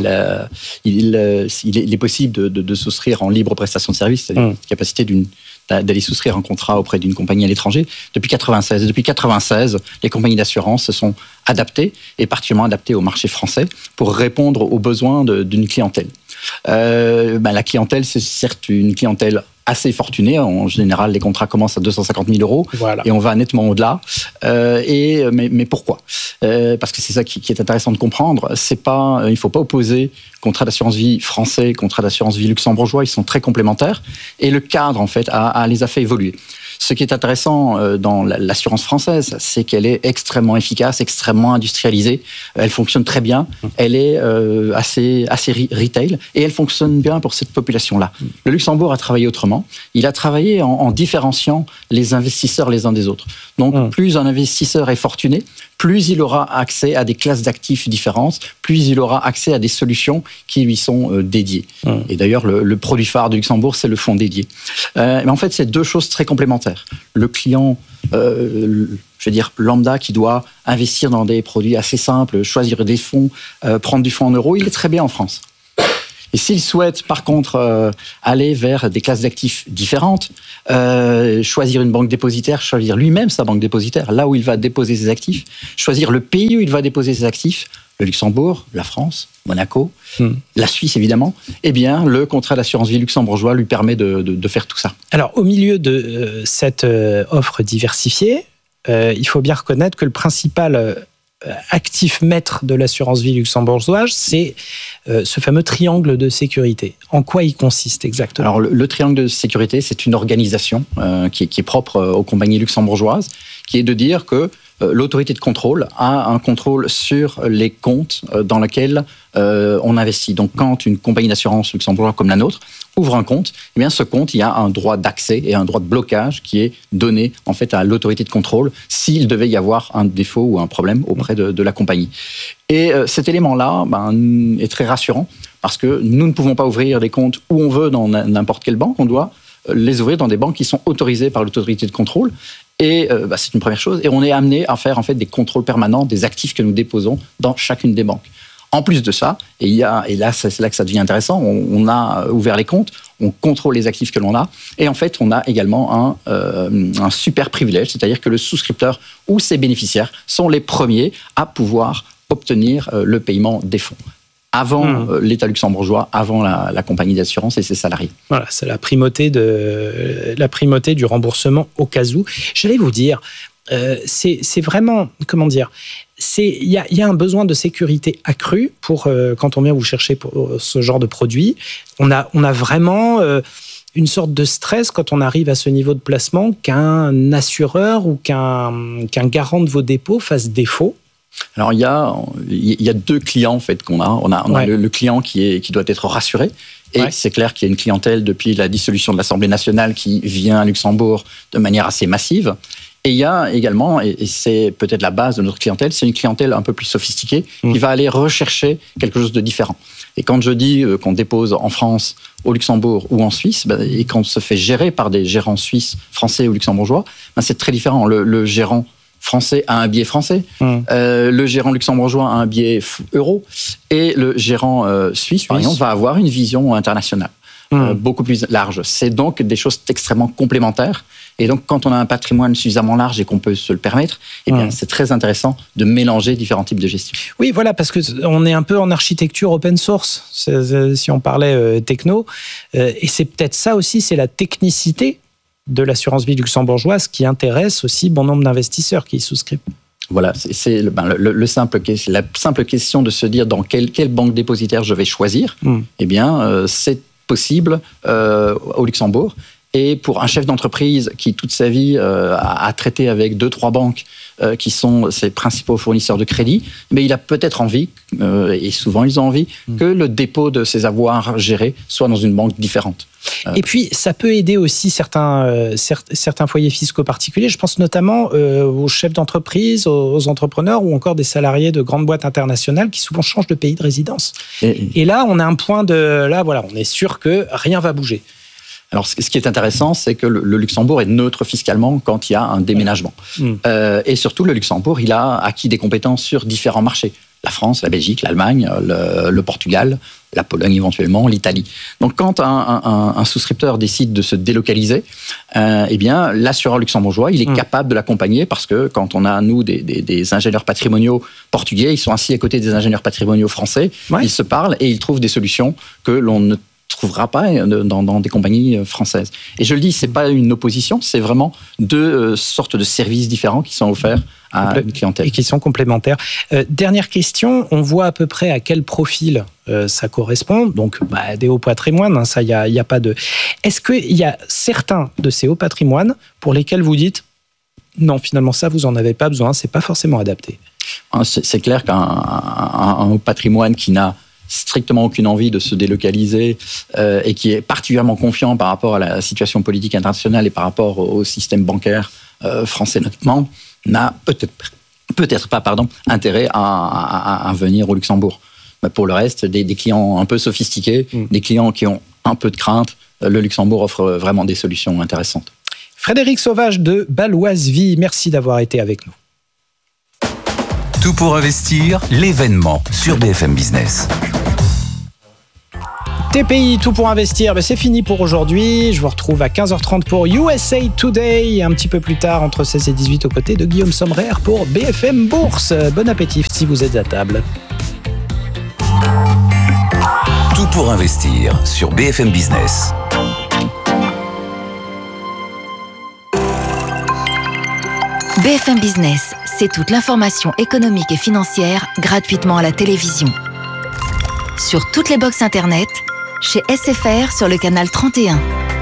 il est possible de souscrire en libre prestation de service, c'est-à-dire la capacité d'aller souscrire un contrat auprès d'une compagnie à l'étranger depuis 1996. Et depuis 1996, les compagnies d'assurance se sont adaptées, et particulièrement adaptées au marché français, pour répondre aux besoins d'une clientèle. La clientèle, c'est certes une clientèle assez fortunée. En général, les contrats commencent à 250 000 euros et on va nettement au-delà. Mais pourquoi ? Parce que c'est ça qui est intéressant de comprendre. Il ne faut pas opposer contrat d'assurance vie français, contrat d'assurance vie luxembourgeois. Ils sont très complémentaires et le cadre, en fait, les a fait évoluer. Ce qui est intéressant dans l'assurance française, c'est qu'elle est extrêmement efficace, extrêmement industrialisée. Elle fonctionne très bien. Elle est assez retail et elle fonctionne bien pour cette population-là. Le Luxembourg a travaillé autrement. Il a travaillé en différenciant les investisseurs les uns des autres. Donc, plus un investisseur est fortuné, plus il aura accès à des classes d'actifs différentes, plus il aura accès à des solutions qui lui sont dédiées. Et d'ailleurs, le produit phare du Luxembourg, c'est le fonds dédié. Mais en fait, c'est deux choses très complémentaires. Le client, lambda, qui doit investir dans des produits assez simples, choisir des fonds, prendre du fonds en euros, il est très bien en France. Et s'il souhaite, par contre, aller vers des classes d'actifs différentes, choisir une banque dépositaire, choisir lui-même sa banque dépositaire, là où il va déposer ses actifs, choisir le pays où il va déposer ses actifs, le Luxembourg, la France, Monaco, la Suisse évidemment, eh bien, le contrat d'assurance vie luxembourgeois lui permet de faire tout ça. Alors, au milieu de cette offre diversifiée, il faut bien reconnaître que le principal actif maître de l'assurance vie luxembourgeoise, c'est ce fameux triangle de sécurité. En quoi il consiste exactement ? Alors, le triangle de sécurité, c'est une organisation qui est propre aux compagnies luxembourgeoises, qui est de dire que l'autorité de contrôle a un contrôle sur les comptes dans lesquels on investit. Donc, quand une compagnie d'assurance luxembourgeoise comme la nôtre ouvre un compte, eh bien, ce compte, il y a un droit d'accès et un droit de blocage qui est donné en fait à l'autorité de contrôle s'il devait y avoir un défaut ou un problème auprès de la compagnie. Et cet élément-là est très rassurant parce que nous ne pouvons pas ouvrir des comptes où on veut dans n'importe quelle banque. On doit les ouvrir dans des banques qui sont autorisées par l'autorité de contrôle. Et c'est une première chose. Et on est amené à faire en fait des contrôles permanents des actifs que nous déposons dans chacune des banques. En plus de ça, et là c'est là que ça devient intéressant, on a ouvert les comptes, on contrôle les actifs que l'on a, et en fait on a également un super privilège, c'est-à-dire que le souscripteur ou ses bénéficiaires sont les premiers à pouvoir obtenir le paiement des fonds. Avant l'État luxembourgeois, avant la compagnie d'assurance et ses salariés. Voilà, c'est la primauté du remboursement au cas où. J'allais vous dire, c'est vraiment, comment dire, il y a un besoin de sécurité accru pour quand on vient vous chercher pour ce genre de produit. On a vraiment une sorte de stress quand on arrive à ce niveau de placement qu'un assureur ou qu'un garant de vos dépôts fasse défaut. Alors il y a deux clients en fait qu'on a. On a le client qui doit être rassuré. Et c'est clair qu'il y a une clientèle depuis la dissolution de l'Assemblée nationale qui vient à Luxembourg de manière assez massive. Et il y a également, et c'est peut-être la base de notre clientèle, c'est une clientèle un peu plus sophistiquée qui va aller rechercher quelque chose de différent. Et quand je dis qu'on dépose en France, au Luxembourg ou en Suisse, et qu'on se fait gérer par des gérants suisses, français ou luxembourgeois, c'est très différent. Le gérant français a un biais français, le gérant luxembourgeois a un biais euro, et le gérant suisse, par exemple, va avoir une vision internationale. Beaucoup plus large. C'est donc des choses extrêmement complémentaires. Et donc, quand on a un patrimoine suffisamment large et qu'on peut se le permettre, eh bien, c'est très intéressant de mélanger différents types de gestion. Oui, voilà, parce qu'on est un peu en architecture open source, si on parlait techno. Et c'est peut-être ça aussi, c'est la technicité de l'assurance vie luxembourgeoise qui intéresse aussi bon nombre d'investisseurs qui y souscrivent. Voilà, c'est la simple question de se dire dans quelle banque dépositaire je vais choisir. Eh bien, c'est possible au Luxembourg. Et pour un chef d'entreprise qui, toute sa vie, a traité avec 2-3 banques qui sont ses principaux fournisseurs de crédit, mais il a peut-être envie, et souvent ils ont envie, que le dépôt de ses avoirs gérés soit dans une banque différente. Et puis, ça peut aider aussi certains foyers fiscaux particuliers. Je pense notamment aux chefs d'entreprise, aux entrepreneurs ou encore des salariés de grandes boîtes internationales qui souvent changent de pays de résidence. Et là, on a un point on est sûr que rien va bouger. Alors, ce qui est intéressant, c'est que le Luxembourg est neutre fiscalement quand il y a un déménagement. Et surtout, le Luxembourg, il a acquis des compétences sur différents marchés. La France, la Belgique, l'Allemagne, le Portugal, la Pologne éventuellement, l'Italie. Donc, quand un souscripteur décide de se délocaliser, eh bien, l'assureur luxembourgeois, il est capable de l'accompagner parce que quand on a, nous, des ingénieurs patrimoniaux portugais, ils sont assis à côté des ingénieurs patrimoniaux français, ils se parlent et ils trouvent des solutions que l'on ne trouvera pas dans des compagnies françaises. Et je le dis, c'est pas une opposition, c'est vraiment deux sortes de services différents qui sont offerts à une clientèle. Et qui sont complémentaires. Dernière question, on voit à peu près à quel profil ça correspond. Donc, des hauts patrimoines, ça, il y a pas de... Est-ce qu'il y a certains de ces hauts patrimoines pour lesquels vous dites non, finalement, ça, vous en avez pas besoin, c'est pas forcément adapté? C'est clair qu'un haut patrimoine qui n'a strictement aucune envie de se délocaliser et qui est particulièrement confiant par rapport à la situation politique internationale et par rapport au système bancaire français notamment, n'a peut-être pas intérêt à venir au Luxembourg. Mais pour le reste, des clients un peu sophistiqués, des clients qui ont un peu de crainte, le Luxembourg offre vraiment des solutions intéressantes. Frédéric Sauvage de Baloise Vie, merci d'avoir été avec nous. Tout pour investir, l'événement sur BFM Business. TPI, tout pour investir, c'est fini pour aujourd'hui. Je vous retrouve à 15h30 pour USA Today et un petit peu plus tard, entre 16 et 18, aux côtés de Guillaume Sommerer pour BFM Bourse. Bon appétit si vous êtes à table. Tout pour investir sur BFM Business. BFM Business, c'est toute l'information économique et financière gratuitement à la télévision. Sur toutes les box internet, chez SFR sur le canal 31,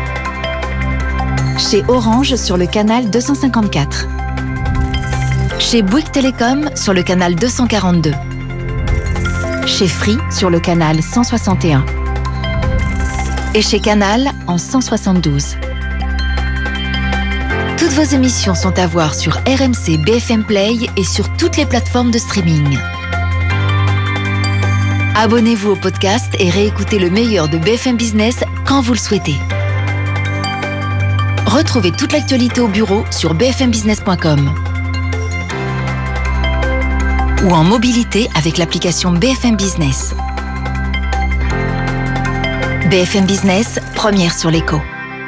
chez Orange sur le canal 254, chez Bouygues Télécom sur le canal 242, chez Free sur le canal 161 et chez Canal en 172. Toutes vos émissions sont à voir sur RMC BFM Play et sur toutes les plateformes de streaming. Abonnez-vous au podcast et réécoutez le meilleur de BFM Business quand vous le souhaitez. Retrouvez toute l'actualité au bureau sur bfmbusiness.com ou en mobilité avec l'application BFM Business. BFM Business, première sur l'écho.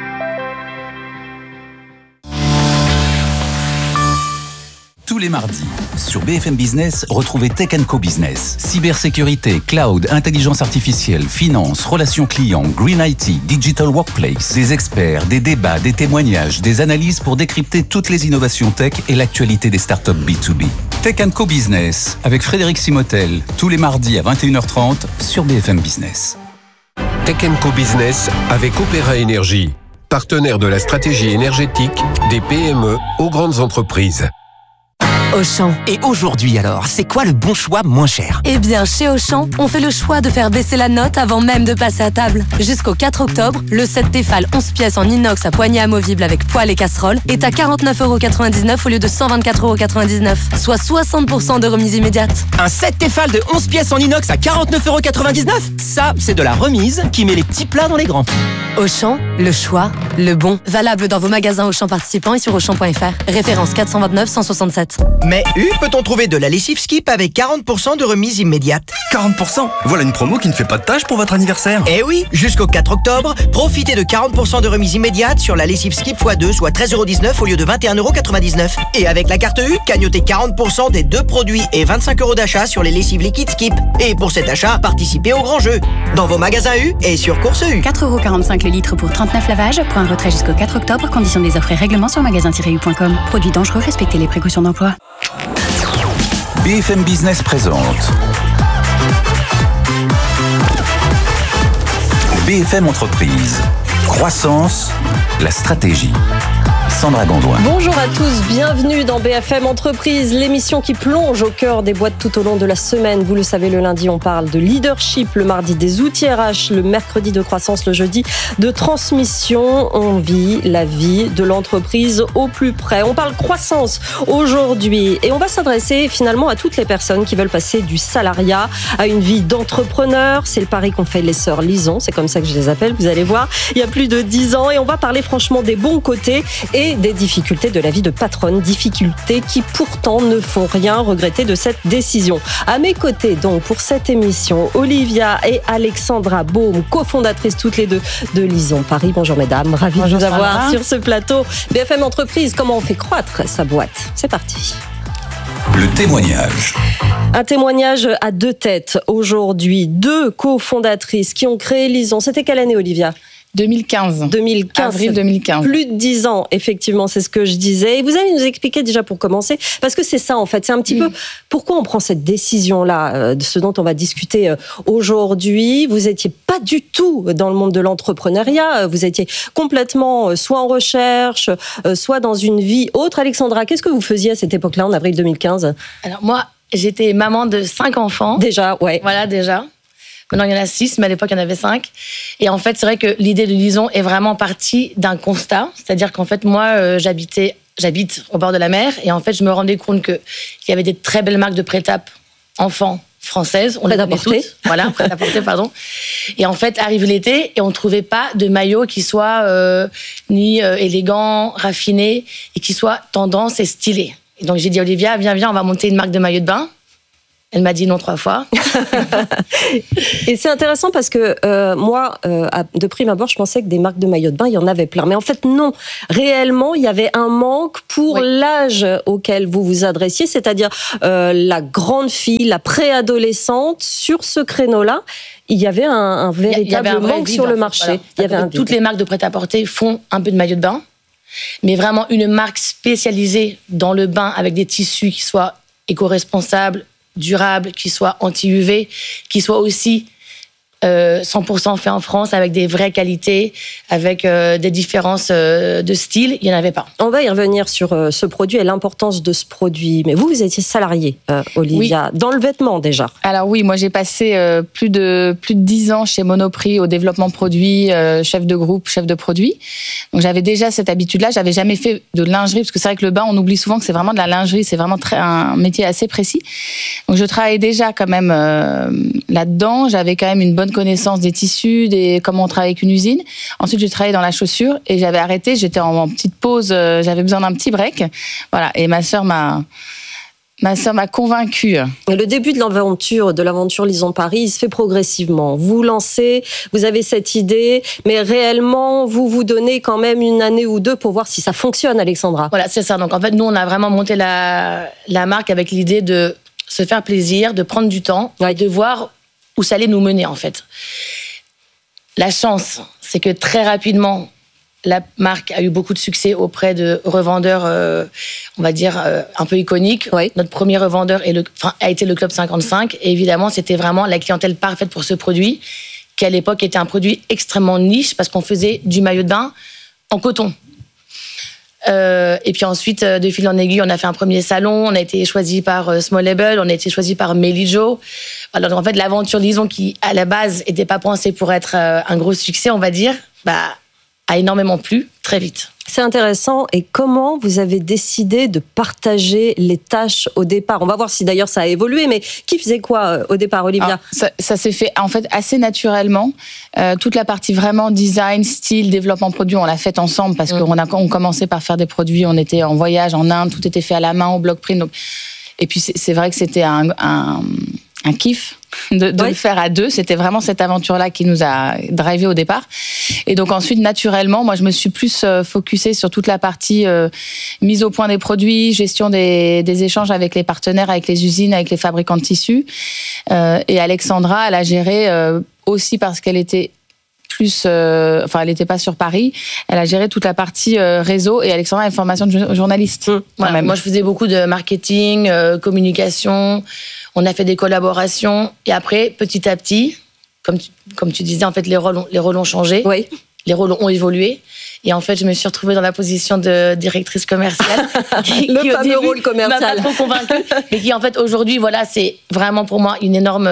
Tous les mardis, sur BFM Business, retrouvez Tech & Co Business. Cybersécurité, cloud, intelligence artificielle, finance, relations clients, green IT, digital workplace. Des experts, des débats, des témoignages, des analyses pour décrypter toutes les innovations tech et l'actualité des startups B2B. Tech & Co Business, avec Frédéric Simotel, tous les mardis à 21h30 sur BFM Business. Tech & Co Business avec Opéra Énergie, partenaire de la stratégie énergétique des PME aux grandes entreprises. Auchan. Et aujourd'hui alors, c'est quoi le bon choix moins cher? Eh bien, chez Auchan, on fait le choix de faire baisser la note avant même de passer à table. Jusqu'au 4 octobre, le set Tefal 11 pièces en inox à poignée amovible avec poêle et casserole est à 49,99€ au lieu de 124,99€, soit 60% de remise immédiate. Un set Tefal de 11 pièces en inox à 49,99€? Ça, c'est de la remise qui met les petits plats dans les grands. Auchan, le choix, le bon. Valable dans vos magasins Auchan participants et sur Auchan.fr. Référence 429 167. Mais peut-on trouver de la lessive Skip avec 40% de remise immédiate? 40%? Voilà une promo qui ne fait pas de tâche pour votre anniversaire. Eh oui, jusqu'au 4 octobre, profitez de 40% de remise immédiate sur la lessive Skip x2, soit 13,19€ au lieu de 21,99€. Et avec la carte U, cagnotez 40% des 2 produits et 25€ d'achat sur les lessives liquides Skip. Et pour cet achat, participez au grand jeu. Dans vos magasins U et sur Course U. 4,45€ le litre pour 39 lavages. Pour un retrait jusqu'au 4 octobre, conditions des offres et règlements sur magasin-u.com. Produits dangereux, respectez les précautions d'emploi. BFM Business présente BFM Entreprise. Croissance, la stratégie. Sandra Gondouin. Bonjour à tous, bienvenue dans BFM Entreprise, l'émission qui plonge au cœur des boîtes tout au long de la semaine. Vous le savez, le lundi, on parle de leadership, le mardi des outils RH, le mercredi de croissance, le jeudi de transmission. On vit la vie de l'entreprise au plus près. On parle croissance aujourd'hui et on va s'adresser finalement à toutes les personnes qui veulent passer du salariat à une vie d'entrepreneur. C'est le pari qu'ont fait les sœurs Lison, c'est comme ça que je les appelle, vous allez voir. Il y a plus de 10 ans et on va parler franchement des bons côtés et des difficultés de la vie de patronne, difficultés qui pourtant ne font rien regretter de cette décision. À mes côtés donc pour cette émission, Olivia et Alexandra Baume, cofondatrices toutes les deux de Lison Paris. Bonjour mesdames, ravi de vous avoir sur ce plateau. BFM Entreprise, comment on fait croître sa boîte? C'est parti. Le témoignage. Un témoignage à 2 têtes aujourd'hui. 2 cofondatrices qui ont créé Lison. C'était quelle année, Olivia? 2015. Avril 2015. Plus de 10 ans, effectivement, c'est ce que je disais. Et vous allez nous expliquer déjà pour commencer, parce que c'est ça en fait, c'est un petit peu pourquoi on prend cette décision-là, de ce dont on va discuter aujourd'hui. Vous étiez pas du tout dans le monde de l'entrepreneuriat, vous étiez complètement soit en recherche, soit dans une vie autre. Alexandra, qu'est-ce que vous faisiez à cette époque-là, en avril 2015 ? Alors moi, j'étais maman de 5 enfants. Déjà, ouais. Voilà, déjà. Maintenant, il y en a 6, mais à l'époque, il y en avait 5. Et en fait, c'est vrai que l'idée de Lison est vraiment partie d'un constat. C'est-à-dire qu'en fait, moi, j'habite au bord de la mer. Et en fait, je me rendais compte qu'il y avait des très belles marques de prêt-à-porter enfants françaises. On les connaît toutes. Voilà, prêt-à-porter, pardon. Et en fait, arrive l'été et on ne trouvait pas de maillot qui soit ni élégant, raffiné, et qui soit tendance et stylé. Et donc, j'ai dit, Olivia, viens, on va monter une marque de maillot de bain. Elle m'a dit non 3 fois. Et c'est intéressant parce que moi, de prime abord, je pensais que des marques de maillots de bain, il y en avait plein. Mais en fait, non. Réellement, il y avait un manque pour l'âge auquel vous vous adressiez, c'est-à-dire la grande fille, la préadolescente. Sur ce créneau-là, il y avait un véritable manque sur le marché. Voilà. Toutes les marques de prêt-à-porter font un peu de maillot de bain, mais vraiment une marque spécialisée dans le bain avec des tissus qui soient éco-responsables, durable, qui soit anti-UV, qui soit aussi 100% fait en France, avec des vraies qualités, avec des différences de style, il n'y en avait pas. On va y revenir sur ce produit et l'importance de ce produit. Mais vous étiez salariée, Olivia, dans le vêtement déjà. Alors oui, moi j'ai passé plus de 10 ans chez Monoprix au développement produit, chef de groupe, chef de produit. Donc j'avais déjà cette habitude-là. J'avais jamais fait de lingerie, parce que c'est vrai que le bain, on oublie souvent que c'est vraiment de la lingerie, c'est vraiment un métier assez précis. Donc je travaillais déjà quand même là-dedans. J'avais quand même une bonne connaissance des tissus, comment on travaille avec une usine. Ensuite, j'ai travaillé dans la chaussure et j'avais arrêté. J'étais en petite pause. J'avais besoin d'un petit break. Voilà. Et ma sœur m'a convaincue. Et le début de l'aventure Lison Paris, il se fait progressivement. Vous lancez, vous avez cette idée, mais réellement, vous donnez quand même une année ou 2 pour voir si ça fonctionne, Alexandra. Voilà, c'est ça. Donc en fait, nous, on a vraiment monté la marque avec l'idée de se faire plaisir, de prendre du temps, et de voir où ça allait nous mener, en fait. La chance, c'est que très rapidement, la marque a eu beaucoup de succès auprès de revendeurs, on va dire, un peu iconiques. Oui. Notre premier revendeur a été le Club 55. Et évidemment, c'était vraiment la clientèle parfaite pour ce produit, qui à l'époque était un produit extrêmement niche, parce qu'on faisait du maillot de bain en coton. Et puis ensuite, de fil en aiguille, on a fait un premier salon. On a été choisi par Small Label, on a été choisi par Melijo. Alors en fait, l'aventure Lison, qui à la base n'était pas pensée pour être un gros succès, on va dire, a énormément plu très vite. C'est intéressant. Et comment vous avez décidé de partager les tâches au départ ? On va voir si d'ailleurs ça a évolué, mais qui faisait quoi au départ, Olivia ? Ça s'est fait en fait assez naturellement. Toute la partie vraiment design, style, développement produit, on l'a fait ensemble parce qu'on commençait par faire des produits. On était en voyage en Inde, tout était fait à la main au bloc print. Donc... Et puis c'est vrai que c'était un kiff de le faire à 2. C'était vraiment cette aventure-là qui nous a drivé au départ. Et donc ensuite, naturellement, moi, je me suis plus focusée sur toute la partie mise au point des produits, gestion des échanges avec les partenaires, avec les usines, avec les fabricants de tissus. Et Alexandra, elle a géré aussi parce qu'elle était elle n'était pas sur Paris. Elle a géré toute la partie réseau, et Alexandra a une formation de journaliste. Voilà. Moi, je faisais beaucoup de marketing, communication. On a fait des collaborations. Et après, petit à petit, comme tu disais, en fait, les rôles ont changé. Oui. Les rôles ont évolué. Et en fait, je me suis retrouvée dans la position de directrice commerciale. Le fameux rôle commercial. M'a pas trop convaincue. Mais qui, en fait, aujourd'hui, voilà, c'est vraiment pour moi une énorme...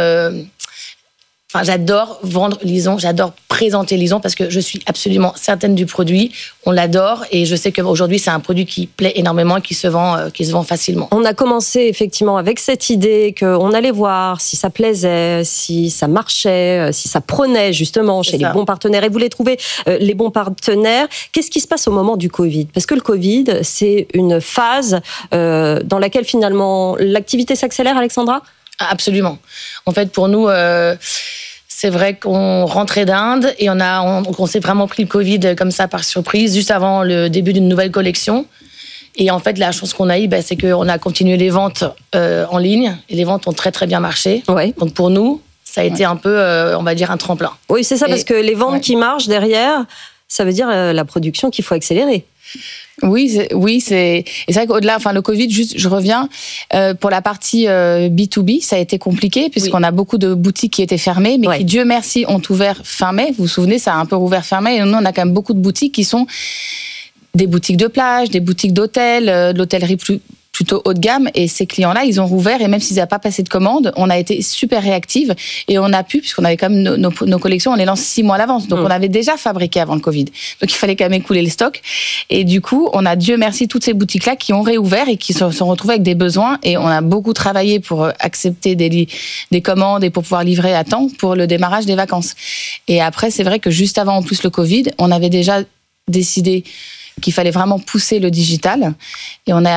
j'adore vendre Lison, j'adore présenter Lison parce que je suis absolument certaine du produit. On l'adore et je sais qu'aujourd'hui, c'est un produit qui plaît énormément et qui se vend facilement. On a commencé effectivement avec cette idée qu'on allait voir si ça plaisait, si ça marchait, si ça prenait justement chez les bons partenaires. Et vous voulez trouver les bons partenaires. Qu'est-ce qui se passe au moment du Covid ? Parce que le Covid, c'est une phase dans laquelle finalement l'activité s'accélère, Alexandra ? Absolument. En fait, pour nous... c'est vrai qu'on rentrait d'Inde et on s'est vraiment pris le Covid comme ça par surprise, juste avant le début d'une nouvelle collection. Et en fait, la chance qu'on a eue, c'est qu'on a continué les ventes en ligne et les ventes ont très très bien marché. Ouais. Donc pour nous, ça a été un peu, on va dire, un tremplin. Oui, c'est ça, parce que les ventes qui marchent derrière, ça veut dire la production qu'il faut accélérer. Oui, et c'est vrai qu'au-delà, le Covid, juste, je reviens, pour la partie B2B, ça a été compliqué, puisqu'on a beaucoup de boutiques qui étaient fermées, mais qui, Dieu merci, ont ouvert fin mai. Vous vous souvenez, ça a un peu rouvert fin mai, et nous, on a quand même beaucoup de boutiques qui sont des boutiques de plage, des boutiques d'hôtel, de l'hôtellerie plutôt haut de gamme, et ces clients-là, ils ont rouvert, et même s'ils n'avaient pas passé de commande, on a été super réactive, et on a pu, puisqu'on avait quand même nos collections, on les lance 6 mois à l'avance, donc on avait déjà fabriqué avant le Covid, donc il fallait quand même écouler le stock, et du coup, on a, Dieu merci, toutes ces boutiques-là qui ont réouvert et qui se sont retrouvées avec des besoins, et on a beaucoup travaillé pour accepter des commandes et pour pouvoir livrer à temps pour le démarrage des vacances. Et après, c'est vrai que juste avant, en plus, le Covid, on avait déjà décidé qu'il fallait vraiment pousser le digital. Et on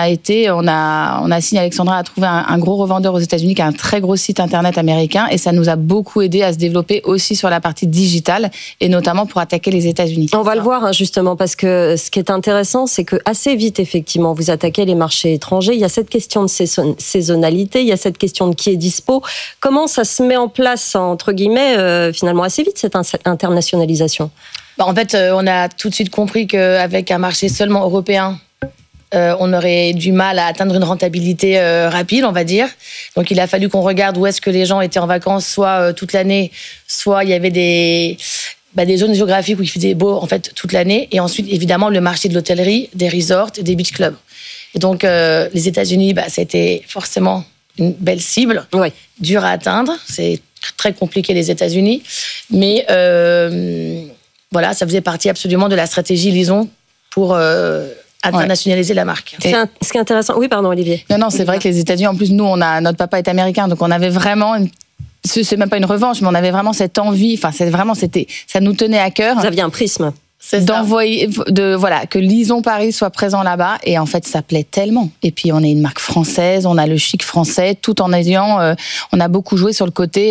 a signé, Alexandra a trouvé un gros revendeur aux États-Unis qui a un très gros site internet américain, et ça nous a beaucoup aidé à se développer aussi sur la partie digitale, et notamment pour attaquer les États-Unis. On va le voir justement, parce que ce qui est intéressant, c'est que assez vite, effectivement, vous attaquez les marchés étrangers. Il y a cette question de saisonnalité, il y a cette question de qui est dispo. Comment ça se met en place, entre guillemets, finalement assez vite, cette internationalisation? En fait, on a tout de suite compris qu'avec un marché seulement européen, on aurait du mal à atteindre une rentabilité rapide, on va dire. Donc, il a fallu qu'on regarde où est-ce que les gens étaient en vacances, soit toute l'année, soit il y avait des zones géographiques où il faisait beau, en fait, toute l'année. Et ensuite, évidemment, le marché de l'hôtellerie, des resorts, des beach clubs. Et donc, les États-Unis, ça a été forcément une belle cible, dure à atteindre. C'est très compliqué, les États-Unis. Mais voilà, ça faisait partie absolument de la stratégie Lison pour internationaliser la marque. Ce qui est intéressant. Oui, pardon, Olivier. Non, c'est vrai que les États-Unis, en plus, nous, notre papa est américain, donc on avait vraiment c'est même pas une revanche, mais on avait vraiment cette envie. Enfin, ça nous tenait à cœur. Vous aviez un prisme. Que Lison Paris soit présent là-bas, et en fait ça plaît tellement. Et puis on est une marque française, on a le chic français, tout en ayant, on a beaucoup joué sur le côté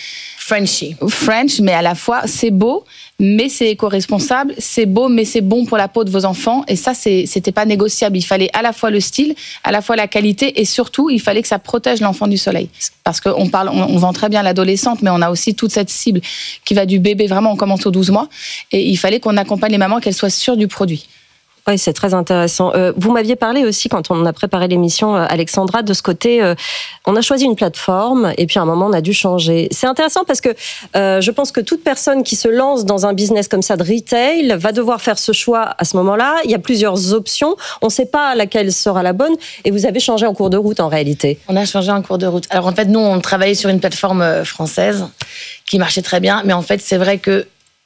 French, mais à la fois c'est beau, mais c'est éco-responsable, c'est beau, mais c'est bon pour la peau de vos enfants, et ça c'était pas négociable. Il fallait à la fois le style, à la fois la qualité, et surtout il fallait que ça protège l'enfant du soleil, parce qu'on vend très bien l'adolescente, mais on a aussi toute cette cible qui va du bébé, vraiment on commence aux 12 mois, et il fallait qu'on accompagne les mamans, qu'elles soient sûres du produit. Oui, c'est très intéressant. Vous m'aviez parlé aussi, quand on a préparé l'émission, Alexandra, de ce côté, on a choisi une plateforme, et puis à un moment, on a dû changer. C'est intéressant parce que je pense que toute personne qui se lance dans un business comme ça de retail va devoir faire ce choix à ce moment-là. Il y a plusieurs options. On ne sait pas laquelle sera la bonne, et vous avez changé en cours de route, en réalité. On a changé en cours de route. Alors en fait, nous, on travaillait sur une plateforme française qui marchait très bien, mais en fait, c'est vrai que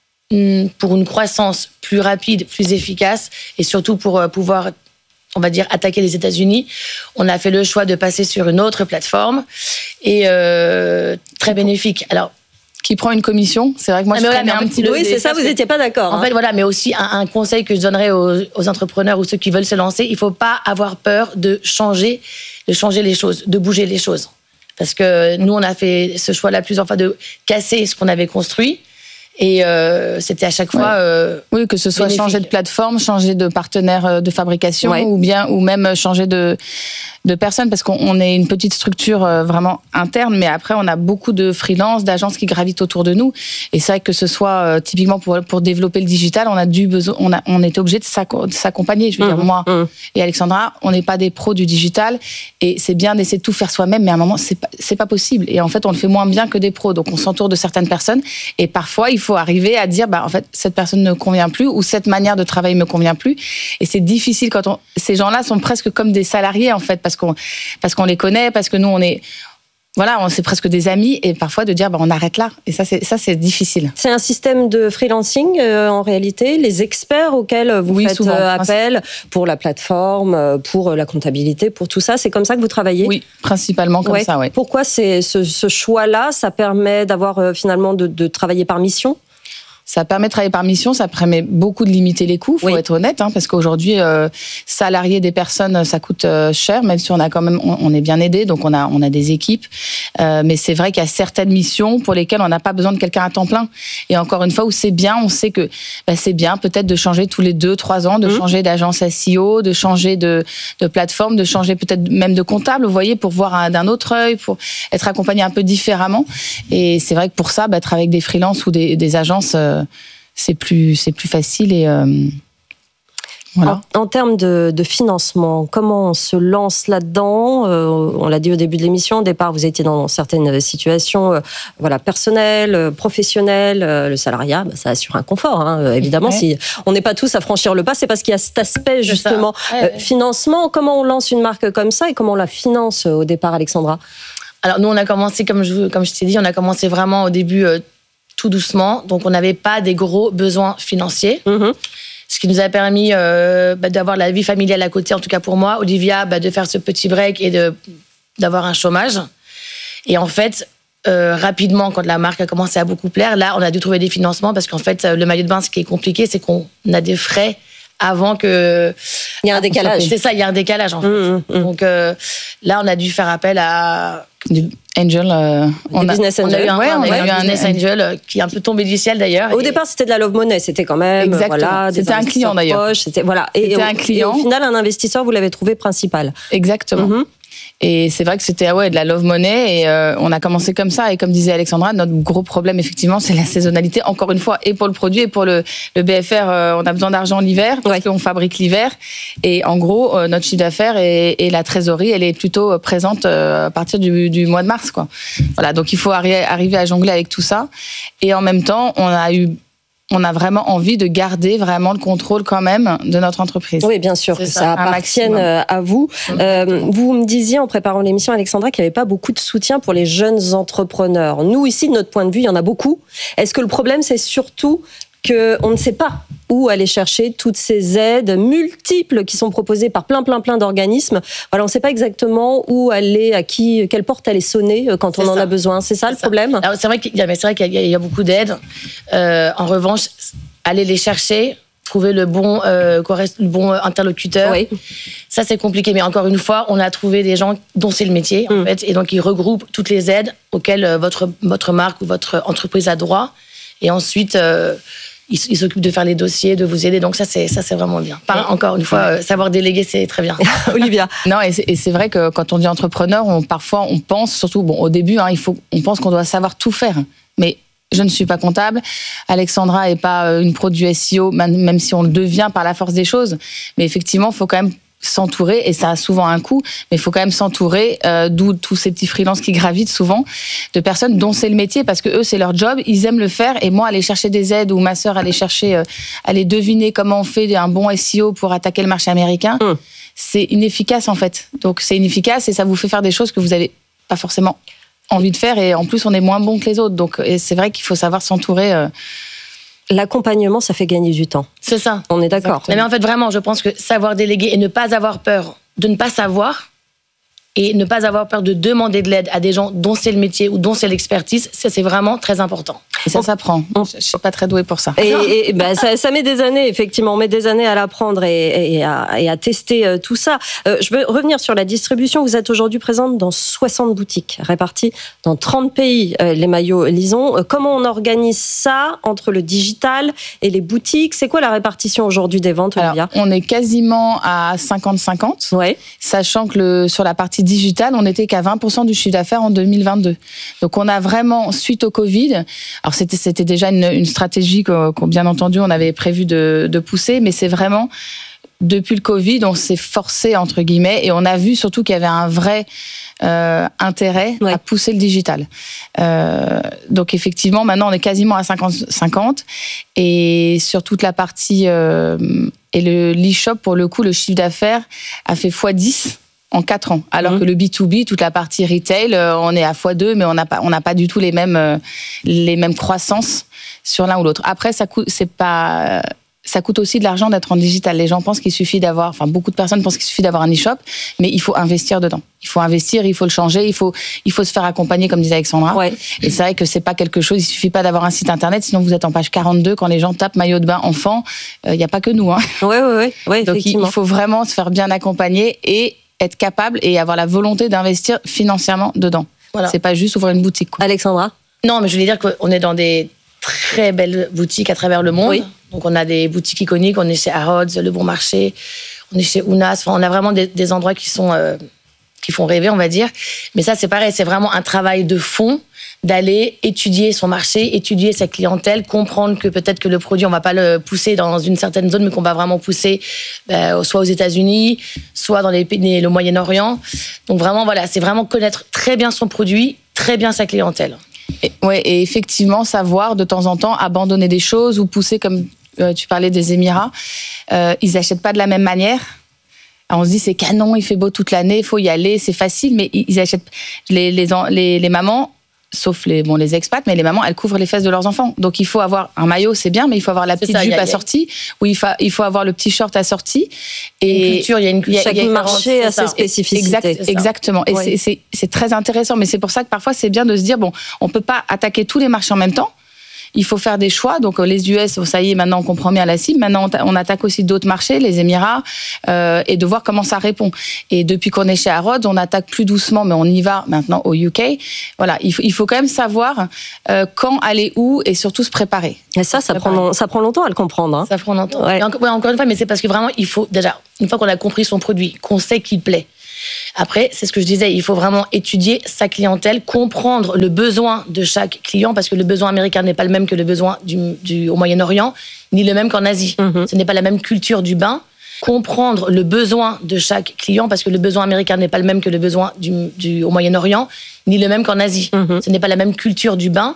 pour une croissance plus rapide, plus efficace, et surtout pour pouvoir, on va dire, attaquer les États-Unis, on a fait le choix de passer sur une autre plateforme, et très bénéfique. Alors, qui prend une commission, c'est vrai que moi je prenais un petit peu. Oui, c'est ça, vous n'étiez pas d'accord. En fait, voilà, mais aussi un conseil que je donnerais aux entrepreneurs ou ceux qui veulent se lancer, il ne faut pas avoir peur de changer les choses, de bouger les choses. Parce que nous, on a fait ce choix-là plusieurs fois de casser ce qu'on avait construit. Et c'était à chaque fois oui, que ce soit bénéfique. Changer de plateforme, changer de partenaire de fabrication, ou même changer de personnes, parce qu'on est une petite structure vraiment interne, mais après on a beaucoup de freelance, d'agences qui gravitent autour de nous, et c'est vrai que ce soit typiquement pour développer le digital, on était obligé de s'accompagner. Je veux dire, moi et Alexandra, on n'est pas des pros du digital, et c'est bien d'essayer de tout faire soi-même, mais à un moment c'est pas possible, et en fait on le fait moins bien que des pros, donc on s'entoure de certaines personnes, et parfois il faut arriver à dire en fait cette personne ne convient plus, ou cette manière de travailler me convient plus, et c'est difficile quand ces gens-là sont presque comme des salariés en fait, parce qu'on les connaît, parce que nous c'est presque des amis, et parfois de dire on arrête là, et ça c'est difficile. C'est un système de freelancing en réalité, les experts auxquels vous faites souvent appel pour la plateforme, pour la comptabilité, pour tout ça, c'est comme ça que vous travaillez? Oui, principalement comme ça, oui. Pourquoi ce choix-là, ça permet d'avoir finalement de travailler par mission? Ça permet de travailler par mission, ça permet beaucoup de limiter les coûts, faut être honnête, parce qu'aujourd'hui, salarier des personnes, ça coûte cher, même si on a quand même, on est bien aidé, donc on a des équipes. Mais c'est vrai qu'il y a certaines missions pour lesquelles on n'a pas besoin de quelqu'un à temps plein. Et encore une fois, où c'est bien, on sait que c'est bien peut-être de changer tous les 2-3 ans, de changer d'agence SEO, de changer de plateforme, de changer peut-être même de comptable, vous voyez, pour voir d'un autre œil, pour être accompagné un peu différemment. Et c'est vrai que pour ça, être avec des freelances ou des agences, c'est plus facile et voilà. En termes de financement, comment on se lance là-dedans ? On l'a dit au début de l'émission, au départ, vous étiez dans certaines situations personnelles, professionnelles. Le salariat, ça assure un confort. Évidemment, si on n'est pas tous à franchir le pas, c'est parce qu'il y a cet aspect, justement, financement. Comment on lance une marque comme ça et comment on la finance au départ, Alexandra ? Alors, nous, on a commencé, comme je t'ai dit, on a commencé vraiment au début tout doucement. Donc, on n'avait pas des gros besoins financiers. Ce qui nous a permis d'avoir la vie familiale à côté, en tout cas pour moi. Olivia, de faire ce petit break et d'avoir un chômage. Et en fait, rapidement, quand la marque a commencé à beaucoup plaire, là, on a dû trouver des financements parce qu'en fait, le maillot de bain, ce qui est compliqué, c'est qu'on a des frais avant que... Il y a un décalage. C'est ça, il y a un décalage, en fait. Donc là, on a dû faire appel à... Angel, on a eu un business angel qui est un peu tombé du ciel d'ailleurs. Au départ, c'était de la love money, c'était quand même c'était un client d'ailleurs. C'était un client. Et au final, un investisseur, vous l'avez trouvé principal. Exactement. Et c'est vrai que c'était de la love money et on a commencé comme ça. Et comme disait Alexandra, notre gros problème, effectivement, c'est la saisonnalité. Encore une fois, et pour le produit et pour le BFR, on a besoin d'argent l'hiver parce qu'on fabrique l'hiver. Et en gros, notre chiffre d'affaires et la trésorerie, elle est plutôt présente à partir du mois de mars, quoi. Voilà, donc il faut arriver à jongler avec tout ça. Et en même temps, on a vraiment envie de garder vraiment le contrôle quand même de notre entreprise. Oui, bien sûr, que ça appartienne à vous. Vous me disiez en préparant l'émission, Alexandra, qu'il n'y avait pas beaucoup de soutien pour les jeunes entrepreneurs. Nous, ici, de notre point de vue, il y en a beaucoup. Est-ce que le problème, c'est surtout qu'on ne sait pas où aller chercher toutes ces aides multiples qui sont proposées par plein d'organismes. Voilà, on ne sait pas exactement où aller, quelle porte aller sonner quand on en a besoin. C'est ça le problème ? Alors, c'est vrai qu'il y a beaucoup d'aides. En revanche, aller les chercher, trouver le bon interlocuteur. Oui. Ça, c'est compliqué. Mais encore une fois, on a trouvé des gens dont c'est le métier, en fait. Et donc, ils regroupent toutes les aides auxquelles votre marque ou votre entreprise a droit. Et ensuite... Ils s'occupent de faire les dossiers, de vous aider. Donc ça, c'est vraiment bien. Encore une fois, savoir déléguer, c'est très bien. Olivia. Non, et c'est vrai que quand on dit entrepreneur, parfois on pense, surtout au début, on pense qu'on doit savoir tout faire. Mais je ne suis pas comptable. Alexandra n'est pas une pro du SEO, même si on le devient par la force des choses. Mais effectivement, il faut quand même s'entourer, et ça a souvent un coût, mais il faut quand même s'entourer, d'où tous ces petits freelances qui gravitent souvent, de personnes dont c'est le métier, parce que eux, c'est leur job, ils aiment le faire, et moi, aller chercher des aides, ou ma sœur aller deviner comment on fait un bon SEO pour attaquer le marché américain, c'est inefficace en fait. Donc c'est inefficace, et ça vous fait faire des choses que vous n'avez pas forcément envie de faire, et en plus, on est moins bon que les autres. Donc c'est vrai qu'il faut savoir s'entourer. L'accompagnement, ça fait gagner du temps. C'est ça. On est d'accord. Mais en fait, vraiment, je pense que savoir déléguer et ne pas avoir peur de ne pas savoir et ne pas avoir peur de demander de l'aide à des gens dont c'est le métier ou dont c'est l'expertise, ça, c'est vraiment très important. Et ça s'apprend. Je ne suis pas très douée pour ça. Et ça met des années, effectivement. On met des années à l'apprendre et à tester tout ça. Je veux revenir sur la distribution. Vous êtes aujourd'hui présente dans 60 boutiques, réparties dans 30 pays, les maillots Lison. Comment on organise ça entre le digital et les boutiques ? C'est quoi la répartition aujourd'hui des ventes, Olivia ? On est quasiment à 50-50, sachant que sur la partie digitale, on n'était qu'à 20% du chiffre d'affaires en 2022. Donc on a vraiment, suite au Covid... Alors c'était déjà une stratégie qu'on bien entendu on avait prévu de pousser, mais c'est vraiment depuis le Covid on s'est forcé entre guillemets et on a vu surtout qu'il y avait un vrai intérêt à pousser le digital. Donc effectivement maintenant on est quasiment à 50-50 et sur toute la partie et l'e-shop pour le coup le chiffre d'affaires a fait x10 en 4 ans. Alors que le B2B, toute la partie retail, on est à x2, mais on n'a pas du tout les mêmes croissances sur l'un ou l'autre. Après, ça coûte, c'est pas ça coûte aussi de l'argent d'être en digital. Les gens pensent qu'il suffit d'avoir, enfin beaucoup de personnes pensent qu'il suffit d'avoir un e-shop, mais il faut investir dedans. Il faut investir, il faut le changer, il faut se faire accompagner, comme disait Alexandra. Ouais. Et c'est vrai que c'est pas quelque chose, il suffit pas d'avoir un site internet, sinon vous êtes en page 42 quand les gens tapent maillot de bain enfant. Il y a pas que nous, hein. Ouais, donc il faut vraiment se faire bien accompagner et être capable et avoir la volonté d'investir financièrement dedans. Voilà. C'est pas juste ouvrir une boutique, quoi. Alexandra? Non, mais je voulais dire qu'on est dans des très belles boutiques à travers le monde. Oui. Donc on a des boutiques iconiques, on est chez Harrods, Le Bon Marché, on est chez Ounas. Enfin, on a vraiment des endroits qui font rêver, on va dire. Mais ça, c'est pareil, c'est vraiment un travail de fond d'aller étudier son marché, étudier sa clientèle, comprendre que peut-être que le produit, on va pas le pousser dans une certaine zone, mais qu'on va vraiment pousser soit aux États-Unis, soit dans le Moyen-Orient. Donc vraiment, voilà, c'est vraiment connaître très bien son produit, très bien sa clientèle. Et effectivement, savoir de temps en temps abandonner des choses ou pousser, comme tu parlais des Émirats, ils n'achètent pas de la même manière. Alors on se dit c'est canon, il fait beau toute l'année, il faut y aller, c'est facile, mais ils achètent les mamans. Sauf les expats, mais les mamans, elles couvrent les fesses de leurs enfants. Donc, il faut avoir un maillot, c'est bien, mais il faut avoir la petite jupe assortie, ou il faut avoir le petit short assorti. Et chaque marché a ses spécificités. Exactement. Et c'est très intéressant, mais c'est pour ça que parfois, c'est bien de se dire, bon, on peut pas attaquer tous les marchés en même temps. Il faut faire des choix. Donc, les US, ça y est, maintenant, on comprend bien la cible. Maintenant, on attaque aussi d'autres marchés, les Émirats, et de voir comment ça répond. Et depuis qu'on est chez Harrods, on attaque plus doucement, mais on y va maintenant au UK. Voilà, il faut quand même savoir quand aller où et surtout se préparer. Et ça prend longtemps à le comprendre. Hein. Ça prend longtemps. Ouais. Encore une fois, mais c'est parce que vraiment, il faut déjà, une fois qu'on a compris son produit, qu'on sait qu'il plaît, après, c'est ce que je disais, il faut vraiment étudier sa clientèle, comprendre le besoin de chaque client, parce que le besoin américain n'est pas le même que le besoin au Moyen-Orient, ni le même qu'en Asie. Mm-hmm. Ce n'est pas la même culture du bain. Comprendre le besoin de chaque client, parce que le besoin américain n'est pas le même que le besoin au Moyen-Orient, ni le même qu'en Asie. Mm-hmm. Ce n'est pas la même culture du bain.